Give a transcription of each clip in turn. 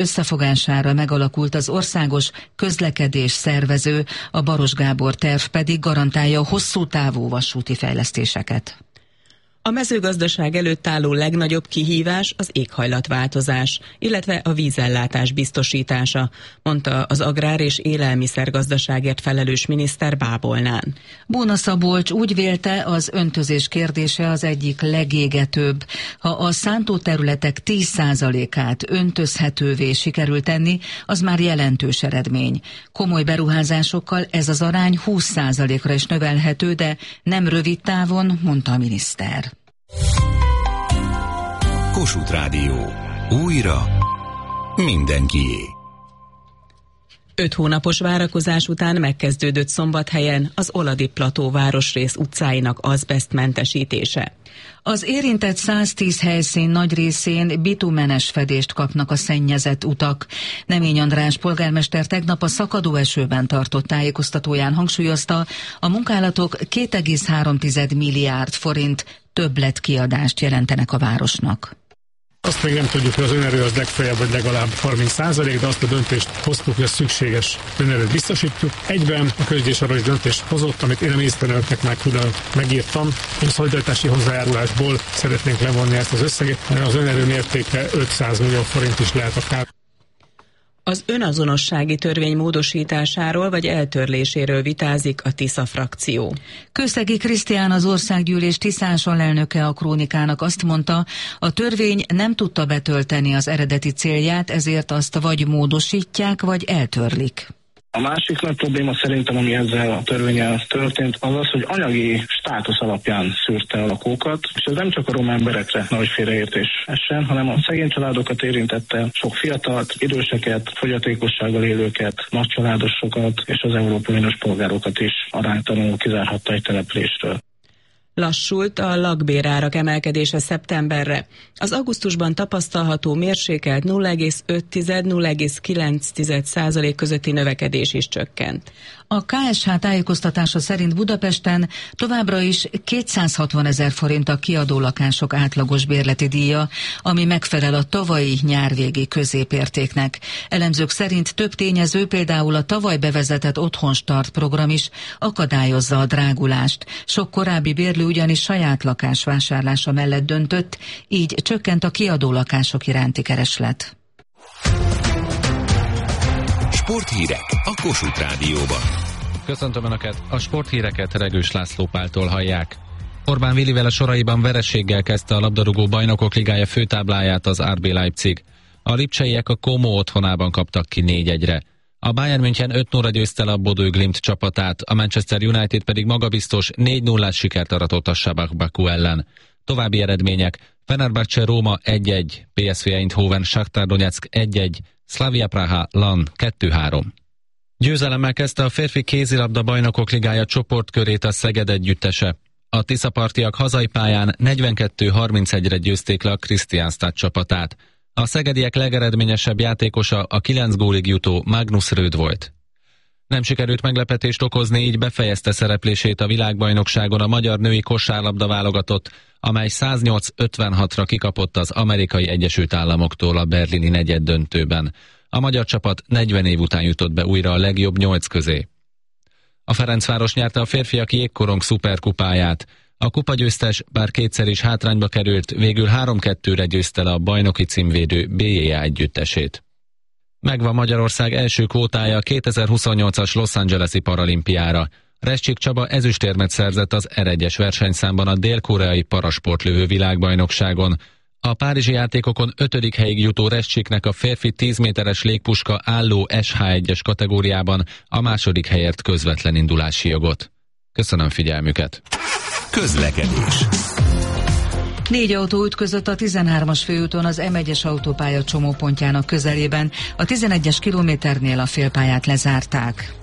összefogására megalakult az országos közlekedés szervező, a Baros Gábor terv pedig garantálja a hosszú távú vasúti fejlesztéseket. A mezőgazdaság előtt álló legnagyobb kihívás az éghajlatváltozás, illetve a vízellátás biztosítása, mondta az agrár- és élelmiszergazdaságért felelős miniszter Bábolnán. Bóna Szabolcs úgy vélte, az öntözés kérdése az egyik legégetőbb. Ha a szántóterületek 10%-át öntözhetővé sikerül tenni, az már jelentős eredmény. Komoly beruházásokkal ez az arány 20%-ra is növelhető, de nem rövid távon, mondta a miniszter. Kossuth Rádió. Újra mindenkié. 5 hónapos várakozás után megkezdődött Szombathelyen az Oladi-plató városrész utcáinak azbesztmentesítése. Az érintett 110 helyszín nagy részén bitumenes fedést kapnak a szennyezett utak. Nemény András polgármester tegnap a szakadó esőben tartott tájékoztatóján hangsúlyozta, a munkálatok 2,3 milliárd forint többletkiadást jelentenek a városnak. Azt még nem tudjuk, hogy az önerő az legfeljebb vagy legalább 30%, de azt a döntést hoztuk, hogy a szükséges önerőt biztosítjuk. Egyben a közgyűlés arra is döntést hozott, amit én a miniszterelnöknek már külön megírtam. A szolidaritási hozzájárulásból szeretnénk levonni ezt az összeget. Az önerő mértéke 500 millió forint is lehet akár. Az önazonossági törvény módosításáról vagy eltörléséről vitázik a Tisza frakció. Kőszegi Krisztián, az országgyűlés Tiszás alelnöke a Krónikának azt mondta, a törvény nem tudta betölteni az eredeti célját, ezért azt vagy módosítják, vagy eltörlik. A másik nagy probléma szerintem, ami ezzel a törvénnyel történt, az az, hogy anyagi státusz alapján szűrte a lakókat, és ez nem csak a roma emberekre nagy félreértés essen, hanem a szegény családokat érintette, sok fiatalt, időseket, fogyatékossággal élőket, nagycsaládosokat és az Európai Uniós polgárokat is aránytalanul kizárhatta egy településről. Lassult a lakbérárak emelkedése szeptemberre. Az augusztusban tapasztalható mérsékelt 0,5-0,9% közötti növekedés is csökkent. A KSH tájékoztatása szerint Budapesten továbbra is 260 000 forint a kiadó lakások átlagos bérleti díja, ami megfelel a tavalyi nyárvégi középértéknek. Elemzők szerint több tényező, például a tavaly bevezetett Otthonstart program is akadályozza a drágulást. Sok korábbi bérlő ugyanis saját lakás vásárlása mellett döntött, így csökkent a kiadó lakások iránti kereslet. Sporthírek a Kossuth Rádióban. Köszöntöm Önöket, a sporthíreket Regős László Páltól hallják. Orbán Vilivel a soraiban vereséggel kezdte a labdarúgó bajnokok ligája főtábláját az RB Leipzig. A lipcseiek a Como otthonában kaptak ki 4-1-re. A Bayern München 5-0-ra győzte le a Bodø Glimt csapatát, a Manchester United pedig magabiztos 4-0-ás sikert aratott a Sabah Baku ellen. További eredmények: Fenerbahce Róma 1-1, PSV Eindhoven Shakhtar Donetsk 1-1, Slavia Praha Lan 2-3. Győzelemmel kezdte a férfi kézilabda bajnokok ligája csoportkörét a Szeged együttese. A tiszapartiak hazai pályán 42-31-re győzték le a Kristianstad csapatát. A szegediek legeredményesebb játékosa a 9 gólig jutó Magnus Röd volt. Nem sikerült meglepetést okozni, így befejezte szereplését a világbajnokságon a magyar női kosárlabda válogatott, amely 108-56-ra kikapott az Amerikai Egyesült Államoktól a berlini negyeddöntőben. A magyar csapat 40 év után jutott be újra a legjobb 8 közé. A Ferencváros nyerte a férfiak jégkorong szuperkupáját. A kupagyőztes, bár kétszer is hátrányba került, végül 3-2-re győzte le a bajnoki címvédő BJA együttesét. Megvan Magyarország első kvótája a 2028-as Los Angeles-i paralimpiára. Rescsik Csaba ezüstérmet szerzett az R1-es versenyszámban a dél-koreai parasportlövő világbajnokságon. A párizsi játékokon 5. helyig jutó Rescsiknek a férfi 10 méteres légpuska álló SH1-es kategóriában a második helyért közvetlen indulási jogot. Köszönöm figyelmüket! Közlekedés. 4 autó ütközött a 13-as főúton az M1-es autópálya csomópontjának közelében. A 11-es kilométernél a félpályát lezárták.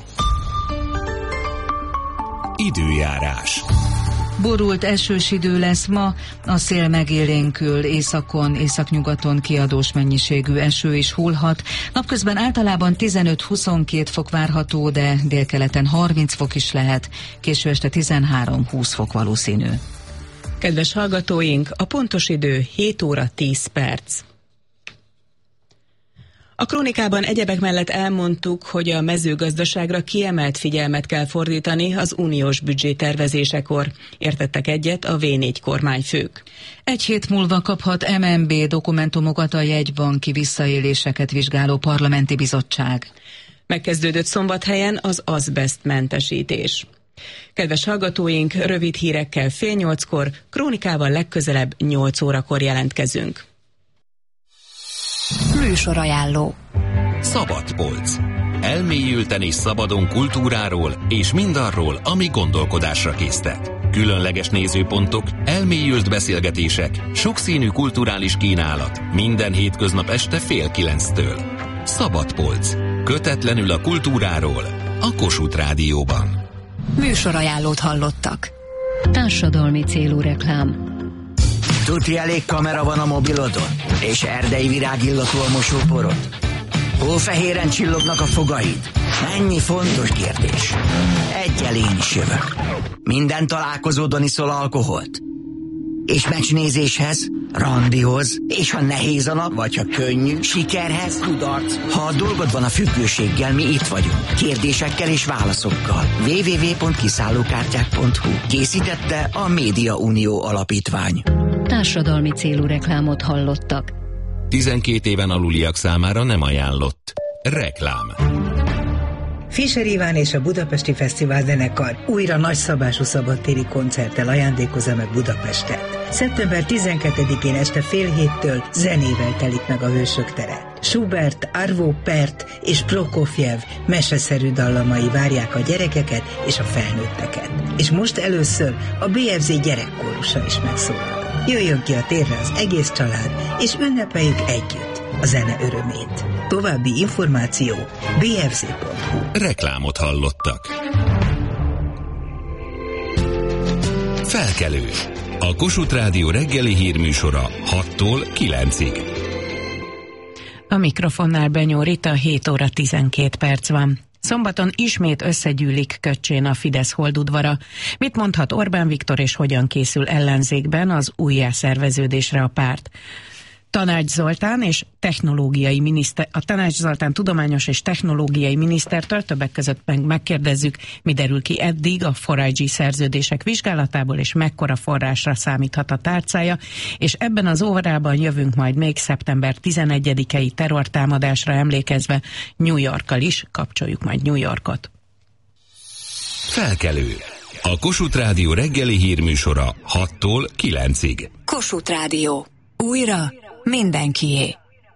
Időjárás. Borult, esős idő lesz ma, a szél megélénkül, északon, északnyugaton kiadós mennyiségű eső is hullhat. Napközben általában 15-22 fok várható, de délkeleten 30 fok is lehet, késő este 13-20 fok valószínű. Kedves hallgatóink, a pontos idő 7 óra 10 perc. A krónikában egyebek mellett elmondtuk, hogy a mezőgazdaságra kiemelt figyelmet kell fordítani az uniós büdzsétervezésekor. Értettek egyet a V4 kormányfők. Egy hét múlva kaphat MNB dokumentumokat a jegybanki visszaéléseket vizsgáló parlamenti bizottság. Megkezdődött Szombathelyen az azbesztmentesítés. Kedves hallgatóink, rövid hírekkel 7:30, krónikával legközelebb 8 órakor jelentkezünk. Műsorajánló. Szabadpolc. Elmélyülten és szabadon kultúráról és mindarról, ami gondolkodásra késztet. Különleges nézőpontok, elmélyült beszélgetések, sokszínű kulturális kínálat. Minden hétköznap este 8:30-től. Szabadpolc. Kötetlenül a kultúráról. A Kossuth Rádióban. Műsorajánlót hallottak. Társadalmi célú reklám. Tuti elég kamera van a mobilodon? És erdei virágillatú a mosóporod? Hófehéren csillognak a fogaid? Ennyi fontos kérdés. Egyel én is jövök. Minden találkozódon iszol alkoholt? És meccsnézéshez, randihoz, és ha nehéz a nap, vagy ha könnyű, sikerhez, kudarc. Ha a dolgod van a függőséggel, mi itt vagyunk. Kérdésekkel és válaszokkal. www.kiszállókártyák.hu. Készítette a Média Unió Alapítvány. Társadalmi célú reklámot hallottak. 12 éven aluliak számára nem ajánlott. Reklám. Fischer Iván és a Budapesti Fesztivál zenekar újra nagyszabású szabadtéri koncerttel ajándékozza meg Budapestet. Szeptember 12-én este 6:30 zenével telik meg a Hősök tere. Schubert, Arvo Pärt és Prokofjev meseszerű dallamai várják a gyerekeket és a felnőtteket. És most először a BFZ gyerekkórusa is megszólal. Jöjjön ki a térre az egész család, és ünnepeljük együtt a zene örömét. További információ bfz.hu. Reklámot hallottak. Felkelő. A Kossuth Rádió reggeli hírműsora 6-tól 9-ig. A mikrofonnál Benyó Rita, 7:12 van. Szombaton ismét összegyűlik Köcsén a Fidesz holdudvara. Mit mondhat Orbán Viktor és hogyan készül ellenzékben az újjászerveződésre a párt? Tanács Zoltán tudományos és technológiai minisztertől többek között megkérdezzük, mi derül ki eddig a 4IG szerződések vizsgálatából, és mekkora forrásra számíthat a tárcája, és ebben az órában jövünk majd még szeptember 11-i terrortámadásra emlékezve New Yorkkal is, kapcsoljuk majd New Yorkot. Felkelő. A Kossuth Rádió reggeli hírműsora 6-tól 9-ig. Kossuth Rádió. Újra mindenkié.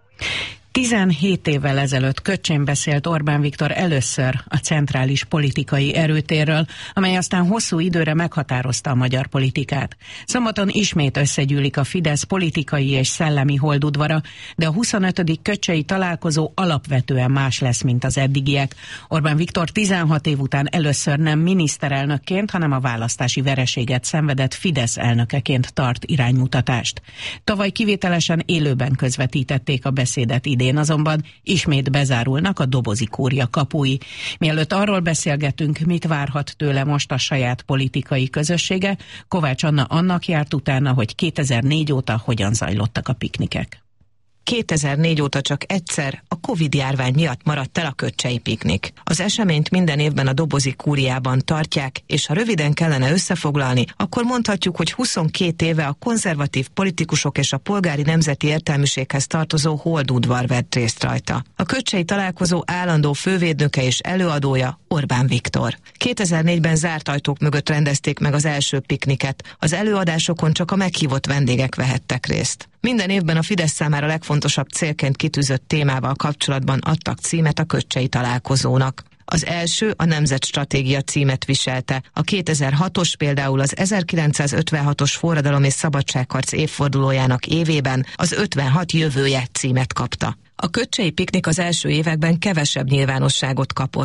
17 évvel ezelőtt Köcsén beszélt Orbán Viktor először a centrális politikai erőtérről, amely aztán hosszú időre meghatározta a magyar politikát. Szombaton ismét összegyűlik a Fidesz politikai és szellemi holdudvara, de a 25. köcsei találkozó alapvetően más lesz, mint az eddigiek. Orbán Viktor 16 év után először nem miniszterelnökként, hanem a választási vereséget szenvedett Fidesz elnökeként tart iránymutatást. Tavaly kivételesen élőben közvetítették a beszédet, idén azonban ismét bezárulnak a dobozi kúria kapui. Mielőtt arról beszélgetünk, mit várhat tőle most a saját politikai közössége, Kovács Anna annak járt utána, hogy 2004 óta hogyan zajlottak a piknikek. 2004 óta csak egyszer, a Covid-járvány miatt maradt el a köcsei piknik. Az eseményt minden évben a dobozi kúriában tartják, és ha röviden kellene összefoglalni, akkor mondhatjuk, hogy 22 éve a konzervatív politikusok és a polgári nemzeti értelmiséghez tartozó holdudvar vett részt rajta. A köcsei találkozó állandó fővédnöke és előadója Orbán Viktor. 2004-ben zárt ajtók mögött rendezték meg az első pikniket. Az előadásokon csak a meghívott vendégek vehettek részt. Minden évben a Fidesz számára legfontosabb célként kitűzött témával kapcsolatban adtak címet a köcsei találkozónak. Az első a Nemzetstratégia címet viselte. A 2006-os például az 1956-os forradalom és szabadságharc évfordulójának évében az 56 jövője címet kapta. A köcsei piknik az első években kevesebb nyilvánosságot kapott.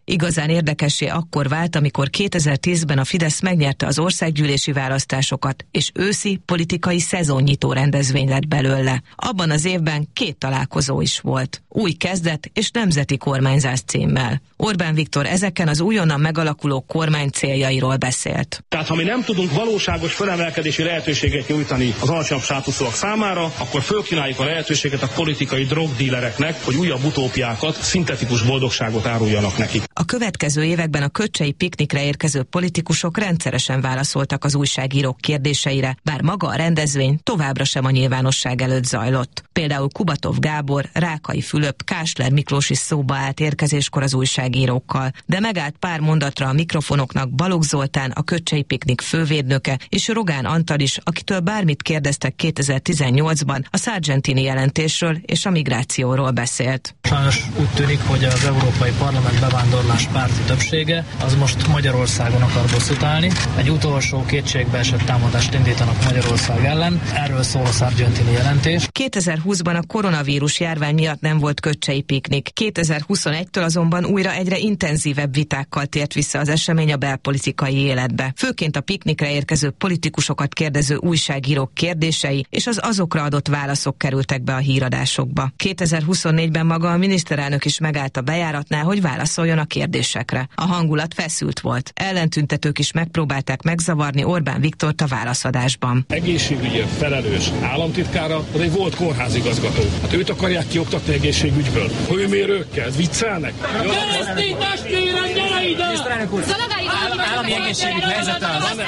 Igazán érdekessé akkor vált, amikor 2010-ben a Fidesz megnyerte az országgyűlési választásokat, és őszi politikai szezonnyitó rendezvény lett belőle. Abban az évben 2 találkozó is volt. Új kezdet és nemzeti kormányzás címmel. Orbán Viktor ezeken az újonnan megalakuló kormány céljairól beszélt. Tehát ha mi nem tudunk valóságos fölemelkedési lehetőséget nyújtani az alacsonyabb státuszúak számára, akkor fölkínáljuk a lehetőséget a politikai drogdílereknek, hogy újabb utópiákat, szintetikus boldogságot áruljanak nekik. A következő években a Köcsei piknikre érkező politikusok rendszeresen válaszoltak az újságírók kérdéseire, bár maga a rendezvény továbbra sem a nyilvánosság előtt zajlott. Például Kubatov Gábor, Rákai Fülöp, Kásler Miklós is szóba állt érkezéskor az újságírókkal, de megállt pár mondatra a mikrofonoknak Balogh Zoltán, a Köcsei piknik fővédnöke, és Rogán Antal is, akitől bármit kérdeztek 2018-ban, a Sargentini jelentésről és a migrációról beszélt. Sajnos úgy tűnik, hogy az Európai Parlament bevándorlás párti többsége az most Magyarországon akar bosszút állni. Egy utolsó kétségbeesett támadást indítanak Magyarország ellen. Erről szól a Sargentini jelentés. 2020-ban a koronavírus járvány miatt nem volt Köcsei piknik. 2021-től azonban újra egyre intenzívebb vitákkal tért vissza az esemény a belpolitikai életbe. Főként a piknikre érkező politikusokat kérdező újságírók kérdései és az azokra adott válaszok kerültek be a híradásokba. 2024-ben maga a miniszterelnök is megállt a bejáratnál, hogy válaszoljon a kérdésekre. A hangulat feszült volt. Ellentüntetők is megpróbálták megzavarni Orbán Viktort a válaszadásban. Egészségügyért felelős államtitkára, az egy volt kórházigazgató. Hát őt akarják kioktatni egészségügyből. Hőmérőkkel, viccelnek? Keresztény testvérem, gyere ide! Állami egészségügy helyzete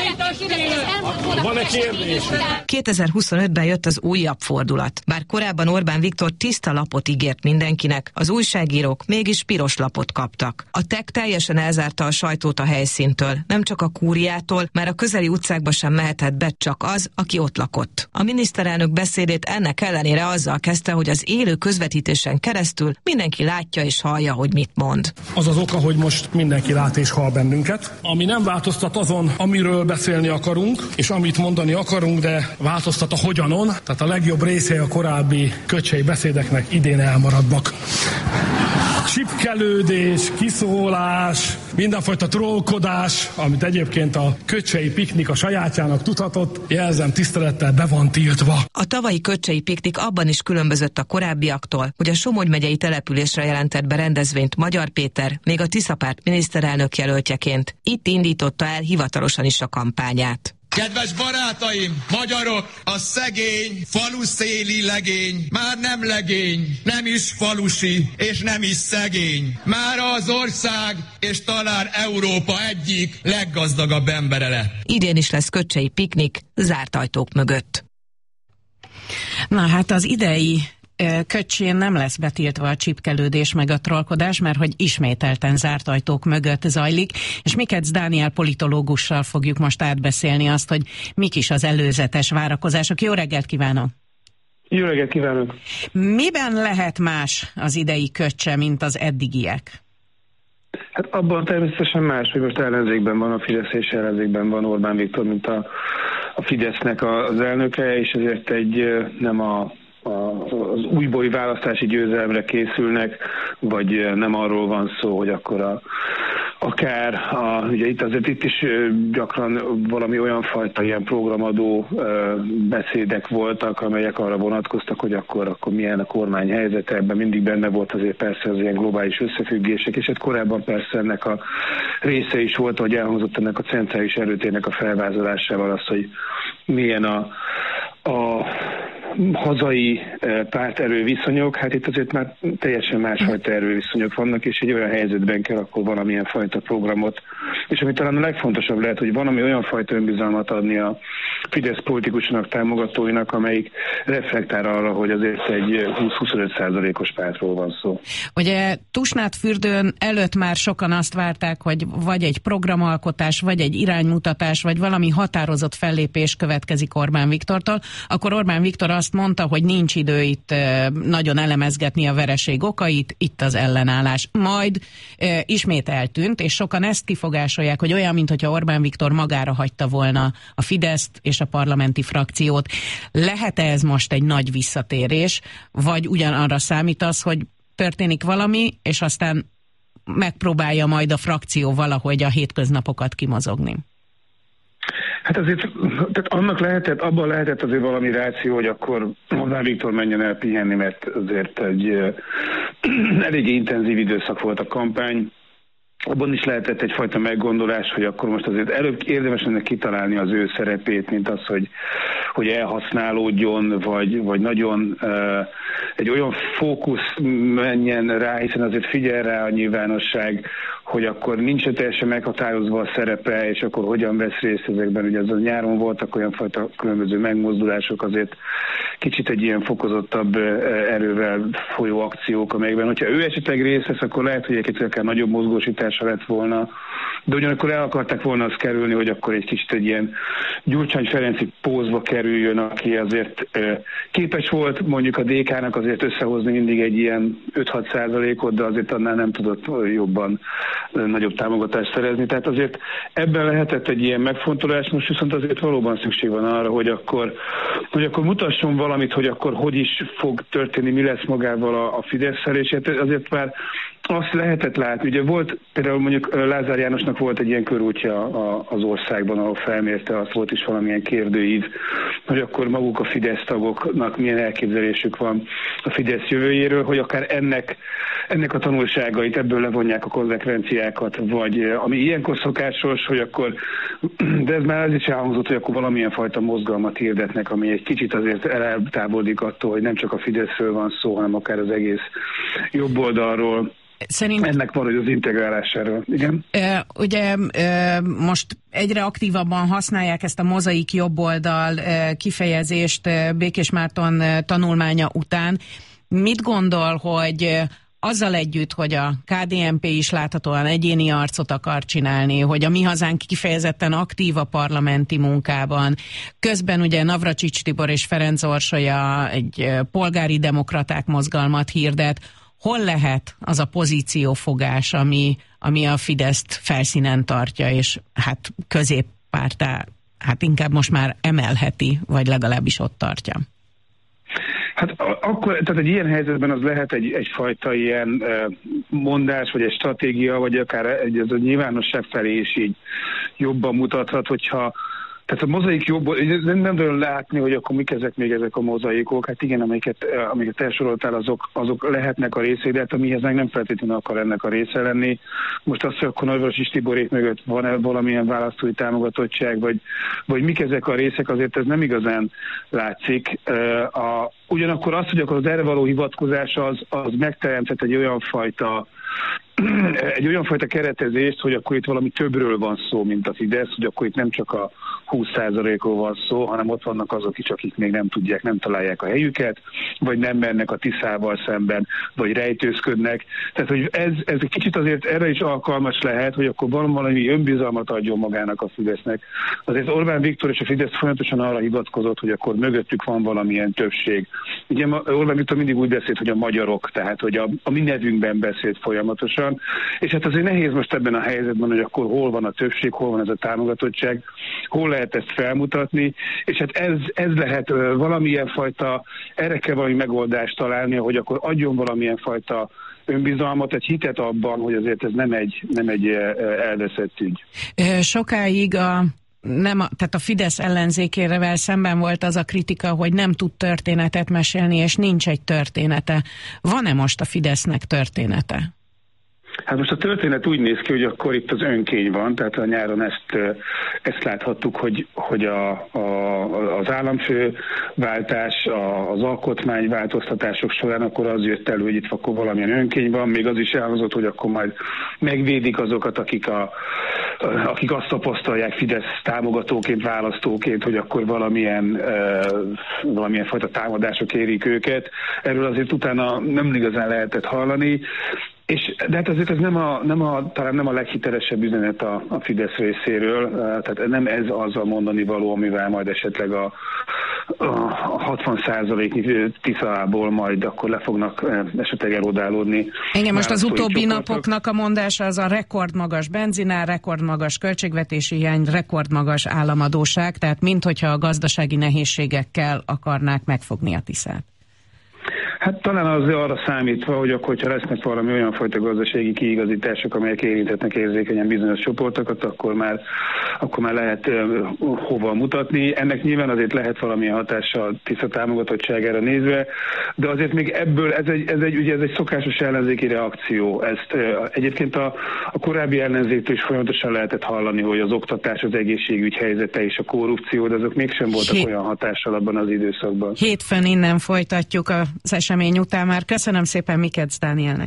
Van-e kérdés? 2025-ben jött az újabb fordulat. Bár korábban Orbán Viktor tiszta lapot ígért mindenkinek, az újságírók mégis piros lapot kaptak. A TEK teljesen elzárta a sajtót a helyszíntől, nem csak a kúriától, már a közeli utcákba sem mehetett be csak az, aki ott lakott. A miniszterelnök beszédét ennek ellenére azzal kezdte, hogy az élő közvetítésen keresztül mindenki látja és hallja, hogy mit mond. Az az oka, hogy most mindenki lát és hall bennünket, ami nem változtat azon, amiről beszélni akarunk, és amit mondani akarunk, de változtat a hogyanon, tehát a legjobb része a korábbi köcsei beszédeknek idén elmaradnak. Csipkelődés, kiszólás, mindenfajta trollkodás, amit egyébként a Köcsei piknik a sajátjának tudhatott, jelzem tisztelettel be van tiltva. A tavalyi Köcsei piknik abban is különbözött a korábbiaktól, hogy a Somogy megyei településre jelentett be rendezvényt Magyar Péter, még a Tiszapárt miniszterelnök jelöltjeként. Itt indította el hivatalosan is a kampányát. Kedves barátaim, magyarok, a szegény, faluszéli legény már nem legény, nem is falusi, és nem is szegény. Már az ország, és talán Európa egyik leggazdagabb embere lett. Idén is lesz Köcsei piknik, zárt ajtók mögött. Na hát az idei Köcsén nem lesz betiltva a csipkelődés meg a trollkodás, mert hogy ismételten zárt ajtók mögött zajlik, és Mikec Dániel politológussal fogjuk most átbeszélni azt, hogy mik is az előzetes várakozások. Jó reggelt kívánok! Jó reggelt kívánok! Miben lehet más az idei Köcse, mint az eddigiek? Hát abban természetesen más, hogy most ellenzékben van a Fidesz és ellenzékben van Orbán Viktor, mint a Fidesznek az elnöke, és ezért nem az újbóli választási győzelemre készülnek, vagy nem arról van szó, hogy akkor ugye itt is gyakran valami olyan fajta ilyen programadó beszédek voltak, amelyek arra vonatkoztak, hogy akkor milyen a kormány helyzete, ebben mindig benne volt azért persze az ilyen globális összefüggések, és hát korábban persze ennek a része is volt, hogy elhangzott ennek a centrális erőtének a felvázolásával az, hogy milyen a hazai párterőviszonyok, hát itt azért már teljesen másfajta erőviszonyok vannak, és egy olyan helyzetben kell akkor valamilyen fajta programot. És ami talán a legfontosabb lehet, hogy valami olyan fajta önbizalmat adni a Fidesz politikusnak, támogatóinak, amelyik reflektál arra, hogy azért egy 20-25%-os pártról van szó. Ugye Tusnádfürdőn előtt már sokan azt várták, hogy vagy egy programalkotás, vagy egy iránymutatás, vagy valami határozott fellépés következik Orbán Viktortól, akkor Orbán Viktor azt mondta, hogy nincs idő itt nagyon elemezgetni a vereség okait, itt az ellenállás. Majd ismét eltűnt, és sokan ezt kifogásolják, hogy olyan, mintha Orbán Viktor magára hagyta volna a Fideszt és a parlamenti frakciót. Lehet-e ez most egy nagy visszatérés, vagy ugyanarra számítasz, hogy történik valami, és aztán megpróbálja majd a frakció valahogy a hétköznapokat kimozogni? Hát azért, tehát abban lehetett azért valami ráció, hogy akkor Orbán Viktor menjen el pihenni, mert azért egy eléggé intenzív időszak volt a kampány. Abban is lehetett egyfajta meggondolás, hogy akkor most azért előbb érdemes lenne kitalálni az ő szerepét, mint az, hogy elhasználódjon, vagy nagyon egy olyan fókusz menjen rá, hiszen azért figyel rá a nyilvánosság, hogy akkor nincs teljesen meghatározva a szerepe, és akkor hogyan vesz részt ezekben. Ugye az a nyáron voltak olyan fajta különböző megmozdulások, azért kicsit egy ilyen fokozottabb erővel folyó akciók, amelyekben, hogyha ő esetleg részt vesz, akkor lehet, hogy egy nagyobb mozgósítása lett volna, de ugyanakkor el akarták volna azt kerülni, hogy akkor egy kicsit egy ilyen Gyurcsány Ferenci pózba kerüljön, aki azért képes volt mondjuk a DK-nak azért összehozni mindig egy ilyen 5-6%-ot, de azért annál nem tudott jobban nagyobb támogatást szerezni. Tehát azért ebben lehetett egy ilyen megfontolás, most viszont azért valóban szükség van arra, hogy akkor mutasson valamit, hogy akkor hogy is fog történni, mi lesz magával a Fidesz-szel, és azért már azt lehetett látni. Ugye volt, például mondjuk Lázár Jánosnak volt egy ilyen körútja az országban, ahol felmérte, azt volt is valamilyen kérdőív, hogy akkor maguk a Fidesz tagoknak milyen elképzelésük van a Fidesz jövőjéről, hogy akár ennek a tanulságait, ebből levonják a konzekvenciákat, vagy ami ilyenkor szokásos, hogy akkor, de ez már az is elhangzott, hogy akkor valamilyen fajta mozgalmat hirdetnek, ami egy kicsit azért eltávolodik attól, hogy nem csak a Fideszről van szó, hanem akár az egész jobb oldalról. Ennek van, hogy az integrálásáról. Igen? Ugye most egyre aktívabban használják ezt a mozaik jobboldal kifejezést Békés Márton tanulmánya után. Mit gondol, hogy azzal együtt, hogy a KDNP is láthatóan egyéni arcot akar csinálni, hogy a Mi Hazánk kifejezetten aktív a parlamenti munkában, közben ugye Navracsics Tibor és Ferenc Orsolya egy polgári demokraták mozgalmat hirdet, hol lehet az a pozíciófogás, ami a Fideszt felszínen tartja, és hát középpártá, hát inkább most már emelheti, vagy legalábbis ott tartja? Hát akkor, tehát egy ilyen helyzetben az lehet egyfajta ilyen mondás, vagy egy stratégia, vagy akár ez a nyilvánosság felé is így jobban mutathat, hogyha tehát a mozaik jobb, nem tudom látni, hogy akkor mik ezek a mozaikok. Hát igen, amiket elsoroltál, azok lehetnek a részei, de hát a Mi Hazánk nem feltétlenül akar ennek a része lenni. Most azt, hogy akkor Navracsics Tiborék mögött van-e valamilyen választói támogatottság, vagy mik ezek a részek, azért ez nem igazán látszik. Ugyanakkor az, hogy akkor az erre való hivatkozás az megteremtett egy olyan fajta keretezést, hogy akkor itt valami többről van szó, mint a Fidesz, hogy akkor itt nem csak a 20%-ról van szó, hanem ott vannak azok is, akik még nem tudják, nem találják a helyüket, vagy nem mennek a Tiszával szemben, vagy rejtőzködnek. Tehát, hogy ez egy kicsit azért erre is alkalmas lehet, hogy akkor valami önbizalmat adjon magának a Fidesznek. Azért Orbán Viktor és a Fidesz folyamatosan arra hivatkozott, hogy akkor mögöttük van valamilyen többség. Ugye Orbán Viktor mindig úgy beszélt, hogy a magyarok, tehát hogy a mi nevünkben beszélt folyamatosan, és hát azért nehéz most ebben a helyzetben, hogy akkor hol van a többség, hol van ez a támogatottság, hol lehet ezt felmutatni, és hát ez lehet valamilyen fajta, erre kell valami megoldást találni, hogy akkor adjon valamilyen fajta önbizalmat, egy hitet abban, hogy azért ez nem egy elveszett ügy. Sokáig tehát a Fidesz ellenzékével szemben volt az a kritika, hogy nem tud történetet mesélni, és nincs egy története. Van-e most a Fidesznek története? Hát most a történet úgy néz ki, hogy akkor itt az önkény van, tehát a nyáron ezt láthattuk, hogy az államfőváltás, az alkotmányváltoztatások során akkor az jött elő, hogy itt akkor valamilyen önkény van, még az is elhangzott, hogy akkor majd megvédik azokat, akik azt tapasztalják Fidesz támogatóként, választóként, hogy akkor valamilyen fajta támadások érik őket. Erről azért utána nem igazán lehetett hallani. De hát azért ez talán nem a leghitelesebb üzenet a Fidesz részéről, tehát nem ez az a mondani való, amivel majd esetleg a 60%-nyi Tiszából majd akkor le fognak esetleg erodálódni. Igen, most az utóbbi napoknak a mondása az a rekordmagas benzinár, rekordmagas költségvetési hiány, rekordmagas államadóság, tehát minthogyha a gazdasági nehézségekkel akarnák megfogni a Tiszát. Hát talán az arra számítva, hogy akkor, hogyha lesznek valami olyan fajta gazdasági kiigazítások, amelyek érinthetnek érzékenyen bizonyos csoportokat, akkor már lehet hova mutatni. Ennek nyilván azért lehet valamilyen hatása a tiszta támogatottságára nézve, de azért még ebből ez egy szokásos ellenzéki reakció. Ezt egyébként a korábbi ellenzéktől is folyamatosan lehetett hallani, hogy az oktatás, az egészségügy helyzete és a korrupció, de azok mégsem voltak olyan hatással abban az időszakban. Hétfőn innen folytatjuk az esemény után már. Köszönöm szépen Mikec Dánielnek.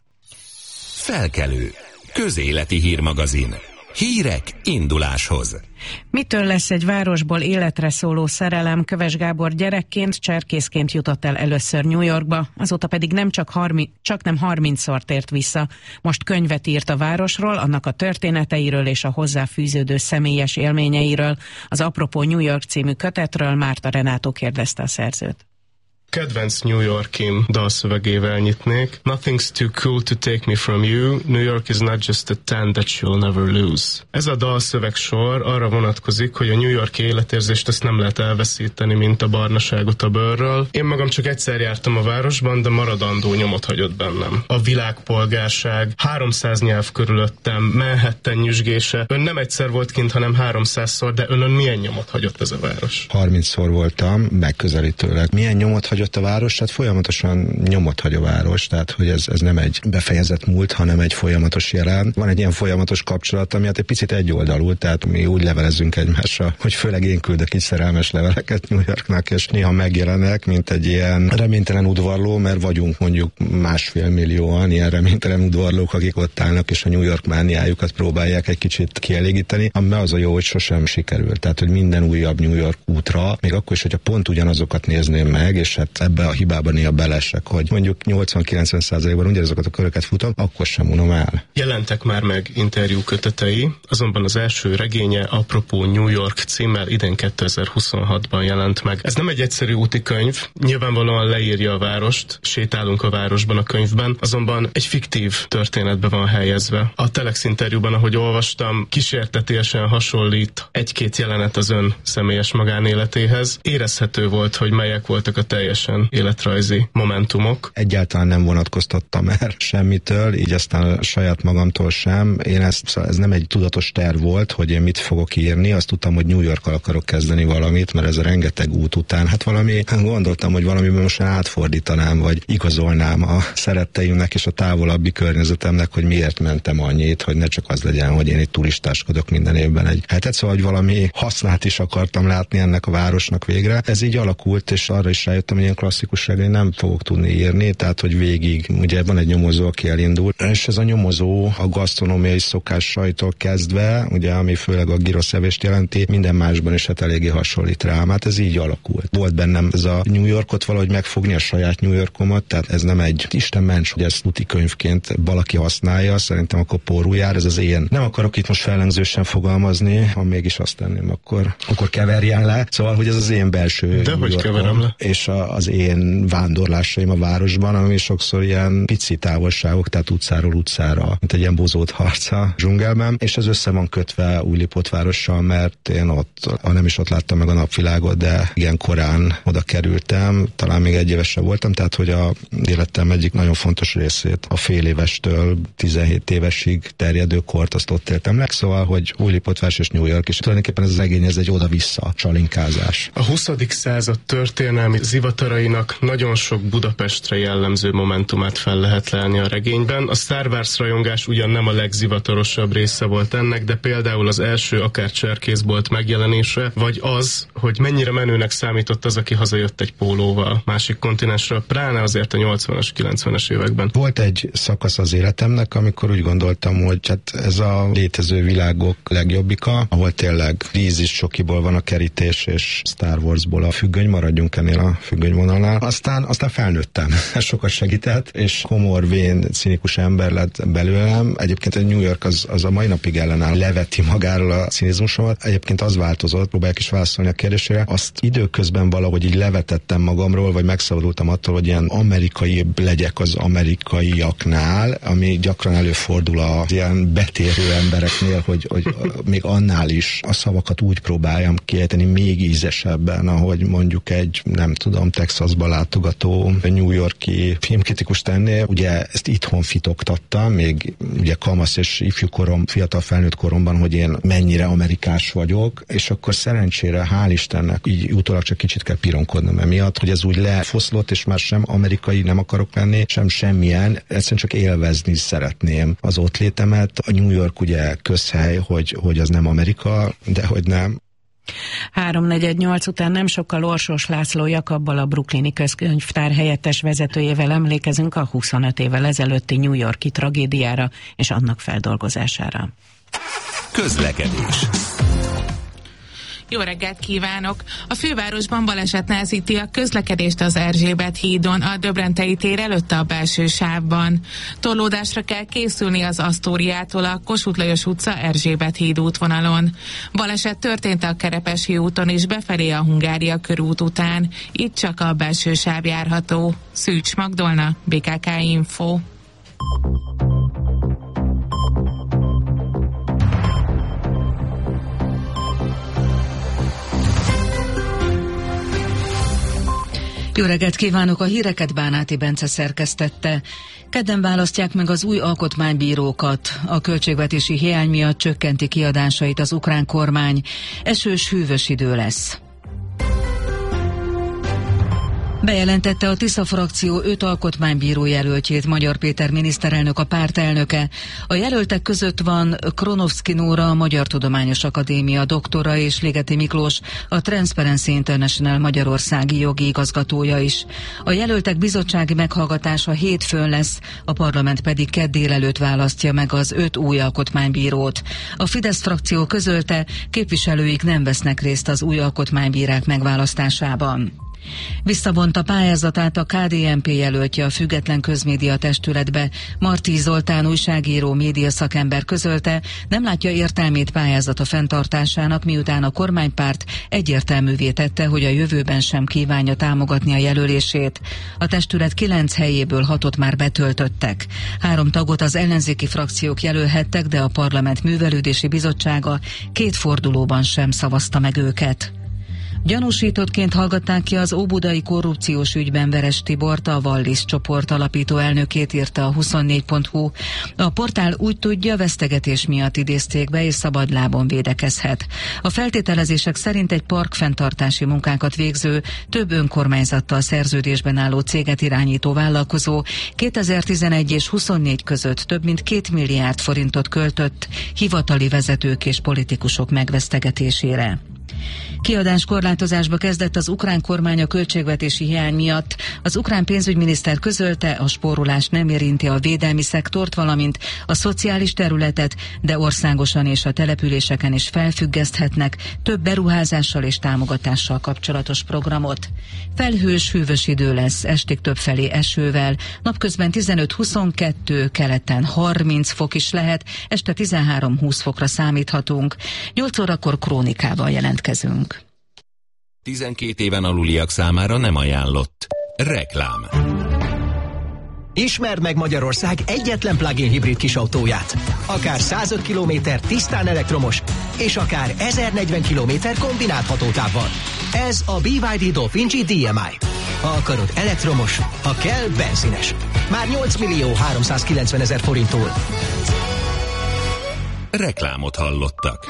Felkelő. Közéleti hírmagazin. Hírek induláshoz. Mitől lesz egy városból életre szóló szerelem? Köves Gábor gyerekként, cserkészként jutott el először New Yorkba, azóta pedig csak nem 30-szor tért vissza. Most könyvet írt a városról, annak a történeteiről és a hozzáfűződő személyes élményeiről. Az Apropó New York című kötetről Márta Renátó kérdezte a szerzőt. Kedvenc New Yorkim dalszövegével nyitnék. Nothing's too cool to take me from you. New York is not just a town that you'll never lose. Ez a dalszöveg sor arra vonatkozik, hogy a New York életérzést ezt nem lehet elveszíteni, mint a barnaságot a bőrről. Én magam csak egyszer jártam a városban, de maradandó nyomot hagyott bennem. A világpolgárság, 300 nyelv körülöttem, Manhattan nyüzsgése. Ön nem egyszer volt kint, hanem 300-szor, de önön milyen nyomot hagyott ez a város? 30-szor voltam, megközelítőleg. Milyen nyomot hagyott a város? Hát folyamatosan nyomot hagy a város, tehát hogy ez nem egy befejezett múlt, hanem egy folyamatos jelen. Van egy ilyen folyamatos kapcsolat, ami hát egy picit egyoldalú, tehát mi úgy levelezünk egymásra, hogy főleg én küldök így szerelmes leveleket New Yorknak, és néha megjelenek, mint egy ilyen reménytelen udvarló, mert vagyunk mondjuk 1,5 millióan ilyen reménytelen udvarlók, akik ott állnak, és a New York mániájukat próbálják egy kicsit kielégíteni, ami az a jó, hogy sosem sikerül. Tehát, hogy minden újabb New York útra, még akkor is, hogyha pont ugyanazokat nézném meg, és hát ebbe a hibában néha belesek, hogy mondjuk 80-90%-ban ugyanazokat a köröket futom, akkor sem unom el. Jelentek már meg interjú kötetei, azonban az első regénye Apropó New York címmel idén 2026-ban jelent meg. Ez nem egy egyszerű úti könyv, nyilvánvalóan leírja a várost, sétálunk a városban a könyvben, azonban egy fiktív történetbe van helyezve. A Telex interjúban, ahogy olvastam, kísértetiesen hasonlít egy-két jelenet az ön személyes magánéletéhez. Érezhető volt, hogy melyek voltak a teljesen életrajzi momentumok. Egyáltalán nem vonatkoztattam el semmitől, így aztán saját magamtól sem. Ez nem egy tudatos terv volt, hogy én mit fogok írni, azt tudtam, hogy New Yorkkal akarok kezdeni valamit, mert ez a rengeteg út után, gondoltam, hogy valamiben most átfordítanám, vagy igazolnám a szeretteimnek és a távolabbi környezetemnek, hogy miért mentem annyit, hogy ne csak az legyen, hogy én itt turistáskodok minden évben egy hetet, szóval, hogy valami hasznát is akartam látni ennek a városnak végre. Ez így alakult, és arra is rájöttem, hogy ilyen klasszikus regényt nem fogok tudni írni, tehát, hogy végig, ugye van egy nyomozó, aki elindul, és ez a nyomozó a gasztronómiai szokásaitól kezdve, ugye, ami főleg a gyroszevést jelenti, minden másban is hát eléggé hasonlít rám, hát ez így alakult. Volt bennem ez a New Yorkot valahogy megfogni, a saját New Yorkomat, tehát ez nem egy Isten ments, hogy ezt úti könyvként valaki használja, szerintem akkor porul jár, ez az én. Nem akarok itt most fellengzősen fogalmazni, ha mégis azt tenném, akkor keverjen le. Szóval, hogy ez az én belső de hogy keverem le? És az én vándorlásaim a városban, ami sokszor ilyen pici távolságok, tehát utcáról utcára, mint egy ilyen bozót harca dzsungelben, és ez össze van kötve Újlipótvárossal, mert én ott, nem is ott láttam meg a napvilágot, de igen korán oda kerültem, talán még 1 évesen voltam, tehát hogy a életem egyik nagyon fontos részét a fél évestől 17 évesig terjedő kort azt ott éltem meg, szóval, hogy Újlipótváros és New York, és tulajdonképpen ez az regény, ez egy oda-vissza csalinkázás. A 20. század történelmi zivatarainak nagyon sok Budapestre jellemző momentumát fel lehet lelni a regényben. A Star Wars rajongás ugyan nem a legzivatorosabb része volt ennek, de például az első akár cserkészbolt megjelenése, vagy az, hogy mennyire menőnek számított az, aki hazajött egy pólóval másik kontinensről, pláne azért a 80-as, 90-es években. Volt egy szakasz az életemnek, amikor úgy gondoltam, hogy hát ez a létező világok legjobbika, ahol tényleg vízis csokiból van a kerítés, és Star Warsból a függöny, maradjunk ennél a függönymvonalnál. Aztán felnőttem, ez sokat segített, és komor, vén, cinikus ember lett belőlem. Egyébként a New York az a mai napig ellenáll, leveti magáról a cinizmusomat. Egyébként az változott, próbálják is válaszolni a kérdésére. Azt időközben valahogy így levetettem magamról, vagy megszabadultam attól, hogy ilyen amerikaibb legyek az amerikaiaknál, ami gyakran előfordul az ilyen betérő embereknél, hogy még annál is a szavakat úgy próbáljam kiejteni még ízesebben, ahogy mondjuk egy, nem tudom, Texasba látogató New York-i filmkritikus tenni. Ugye ezt itthon fitoktattam, még ugye kamasz és ifjúkorom, fiatal felnőtt koromban, hogy én mennyire amerikás vagyok, és akkor szerencsére, hál' Istennek, így utólag csak kicsit kell pironkodnom emiatt, hogy ez úgy lefoszlott, és már sem amerikai nem akarok lenni, sem semmilyen, egyszerűen csak élvezni szeretném az ott létemet. A New York ugye közhely, hogy az nem Amerika, de hogy nem. 3:48 után nem sokkal Orsos László Jakabbal, a brooklyni közkönyvtár helyettes vezetőjével emlékezünk a 25 évvel ezelőtti New York-i tragédiára és annak feldolgozására. Közlekedés. Jó reggelt kívánok! A fővárosban baleset nehezíti a közlekedést az Erzsébet hídon, a Döbrentei tér előtt a belső sávban. Torlódásra kell készülni az Asztóriától a Kossuth Lajos utca Erzsébet híd útvonalon. Baleset történt a Kerepesi úton is befelé a Hungária körút után. Itt csak a belső sáv járható. Szűcs Magdolna, BKK Info. Jó reggelt kívánok, a híreket Bánáti Bence szerkesztette. Kedden választják meg az új alkotmánybírókat. A költségvetési hiány miatt csökkenti kiadásait az ukrán kormány. Esős, hűvös idő lesz. Bejelentette a Tisza frakció 5 alkotmánybíró jelöltjét Magyar Péter miniszterelnök, a párt elnöke. A jelöltek között van Kronovszki Nóra, a Magyar Tudományos Akadémia doktora, és Ligeti Miklós, a Transparency International magyarországi jogi igazgatója is. A jelöltek bizottsági meghallgatása hétfőn lesz, a parlament pedig kedd délelőtt választja meg az 5 új alkotmánybírót. A Fidesz frakció közölte, képviselőik nem vesznek részt az új alkotmánybírák megválasztásában. Visszavonta pályázatát a KDNP jelöltje a Független Közmédia Testületbe. Marti Zoltán újságíró, média szakember közölte, nem látja értelmét pályázata fenntartásának, miután a kormánypárt egyértelművé tette, hogy a jövőben sem kívánja támogatni a jelölését. A testület 9 helyéből 6-ot már betöltöttek. 3 tagot az ellenzéki frakciók jelölhettek, de a Parlament Művelődési Bizottsága 2 fordulóban sem szavazta meg őket. Gyanúsítottként hallgatták ki az óbudai korrupciós ügyben Veres Tibort, a Wallis csoport alapító elnökét, írta a 24.hu. A portál úgy tudja, vesztegetés miatt idézték be, és szabadlábon védekezhet. A feltételezések szerint egy parkfenntartási munkákat végző, több önkormányzattal szerződésben álló céget irányító vállalkozó 2011 és 24 között több mint 2 milliárd forintot költött hivatali vezetők és politikusok megvesztegetésére. Kiadáskorlátozásba kezdett az ukrán kormány a költségvetési hiány miatt. Az ukrán pénzügyminiszter közölte, a spórolás nem érinti a védelmi szektort, valamint a szociális területet, de országosan és a településeken is felfüggeszthetnek több beruházással és támogatással kapcsolatos programot. Felhős, hűvös idő lesz, estig többfelé esővel, napközben 15-22, keleten 30 fok is lehet, este 13-20 fokra számíthatunk. 8 órakor krónikával jelentkezünk. 12 éven aluliak számára nem ajánlott. Reklám. Ismerd meg Magyarország egyetlen plug-in hibrid kisautóját. Akár 105 km tisztán elektromos, és akár 1040 km kombinált hatótávval. Ez a BYD Dolphin G DMI. Ha akarod elektromos, ha kell benzines. Már 8.390.000 forinttól. Reklámot hallottak.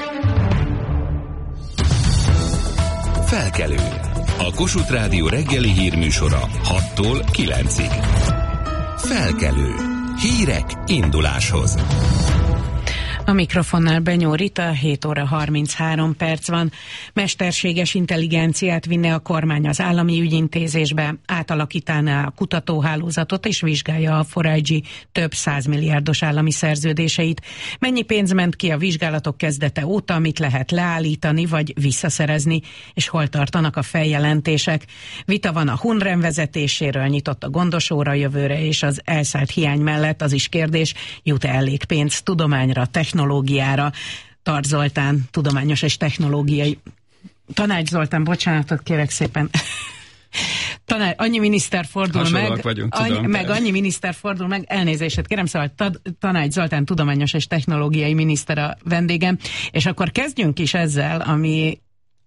Felkelő. A Kossuth Rádió reggeli hírműsora 6-tól 9-ig. Felkelő. Hírek induláshoz. A mikrofonnál Benyó Rita, 7 óra 33 perc van. Mesterséges intelligenciát vinne a kormány az állami ügyintézésbe, átalakítaná a kutatóhálózatot és vizsgálja a 4IG több 100 milliárdos állami szerződéseit. Mennyi pénz ment ki a vizsgálatok kezdete óta, amit lehet leállítani vagy visszaszerezni, és hol tartanak a feljelentések? Vita van a Hunrem vezetéséről, nyitott a gondos óra jövőre, és az elszállt hiány mellett az is kérdés, jut-e elég pénz tudományra, technológiára. Tarts Zoltán, tudományos és technológiai... Tanács Zoltán, bocsánatot kérek szépen. Annyi miniszter fordul meg, vagyunk, annyi miniszter fordul meg, elnézést kérem, szóval Tanács Zoltán, tudományos és technológiai miniszter a vendégem, és akkor kezdjünk is ezzel, ami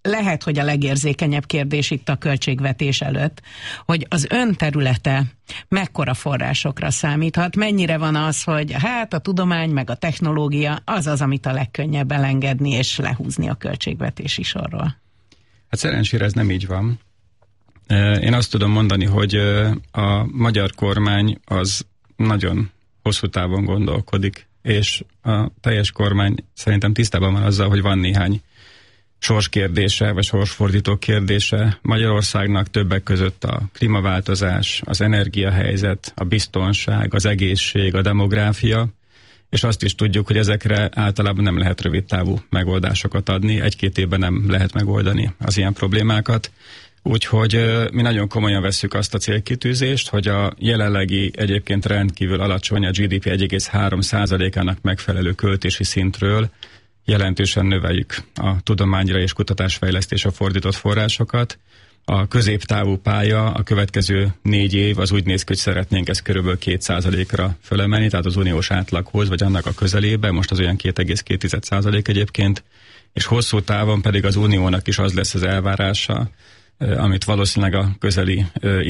lehet, hogy a legérzékenyebb kérdés itt a költségvetés előtt, hogy az ön területe mekkora forrásokra számíthat, mennyire van az, hogy hát a tudomány meg a technológia az, amit a legkönnyebb elengedni és lehúzni a költségvetési sorról. Hát szerencsére ez nem így van. Én azt tudom mondani, hogy a magyar kormány az nagyon hosszú távon gondolkodik, és a teljes kormány szerintem tisztában van azzal, hogy van néhány sorskérdése, vagy sorsfordító kérdése Magyarországnak, többek között a klímaváltozás, az energiahelyzet, a biztonság, az egészség, a demográfia, és azt is tudjuk, hogy ezekre általában nem lehet rövidtávú megoldásokat adni, 1-2 évben nem lehet megoldani az ilyen problémákat. Úgyhogy mi nagyon komolyan vesszük azt a célkitűzést, hogy a jelenlegi egyébként rendkívül alacsony, a GDP 1,3%-ának megfelelő költési szintről jelentősen növeljük a tudományra és kutatásfejlesztésre fordított forrásokat. A középtávú pálya, a következő 4 év az úgy néz ki, hogy szeretnénk ezt körülbelül 2%-ra fölemelni, tehát az uniós átlaghoz, vagy annak a közelébe, most az olyan 2,2% egyébként, és hosszú távon pedig az uniónak is az lesz az elvárása, amit valószínűleg a közeli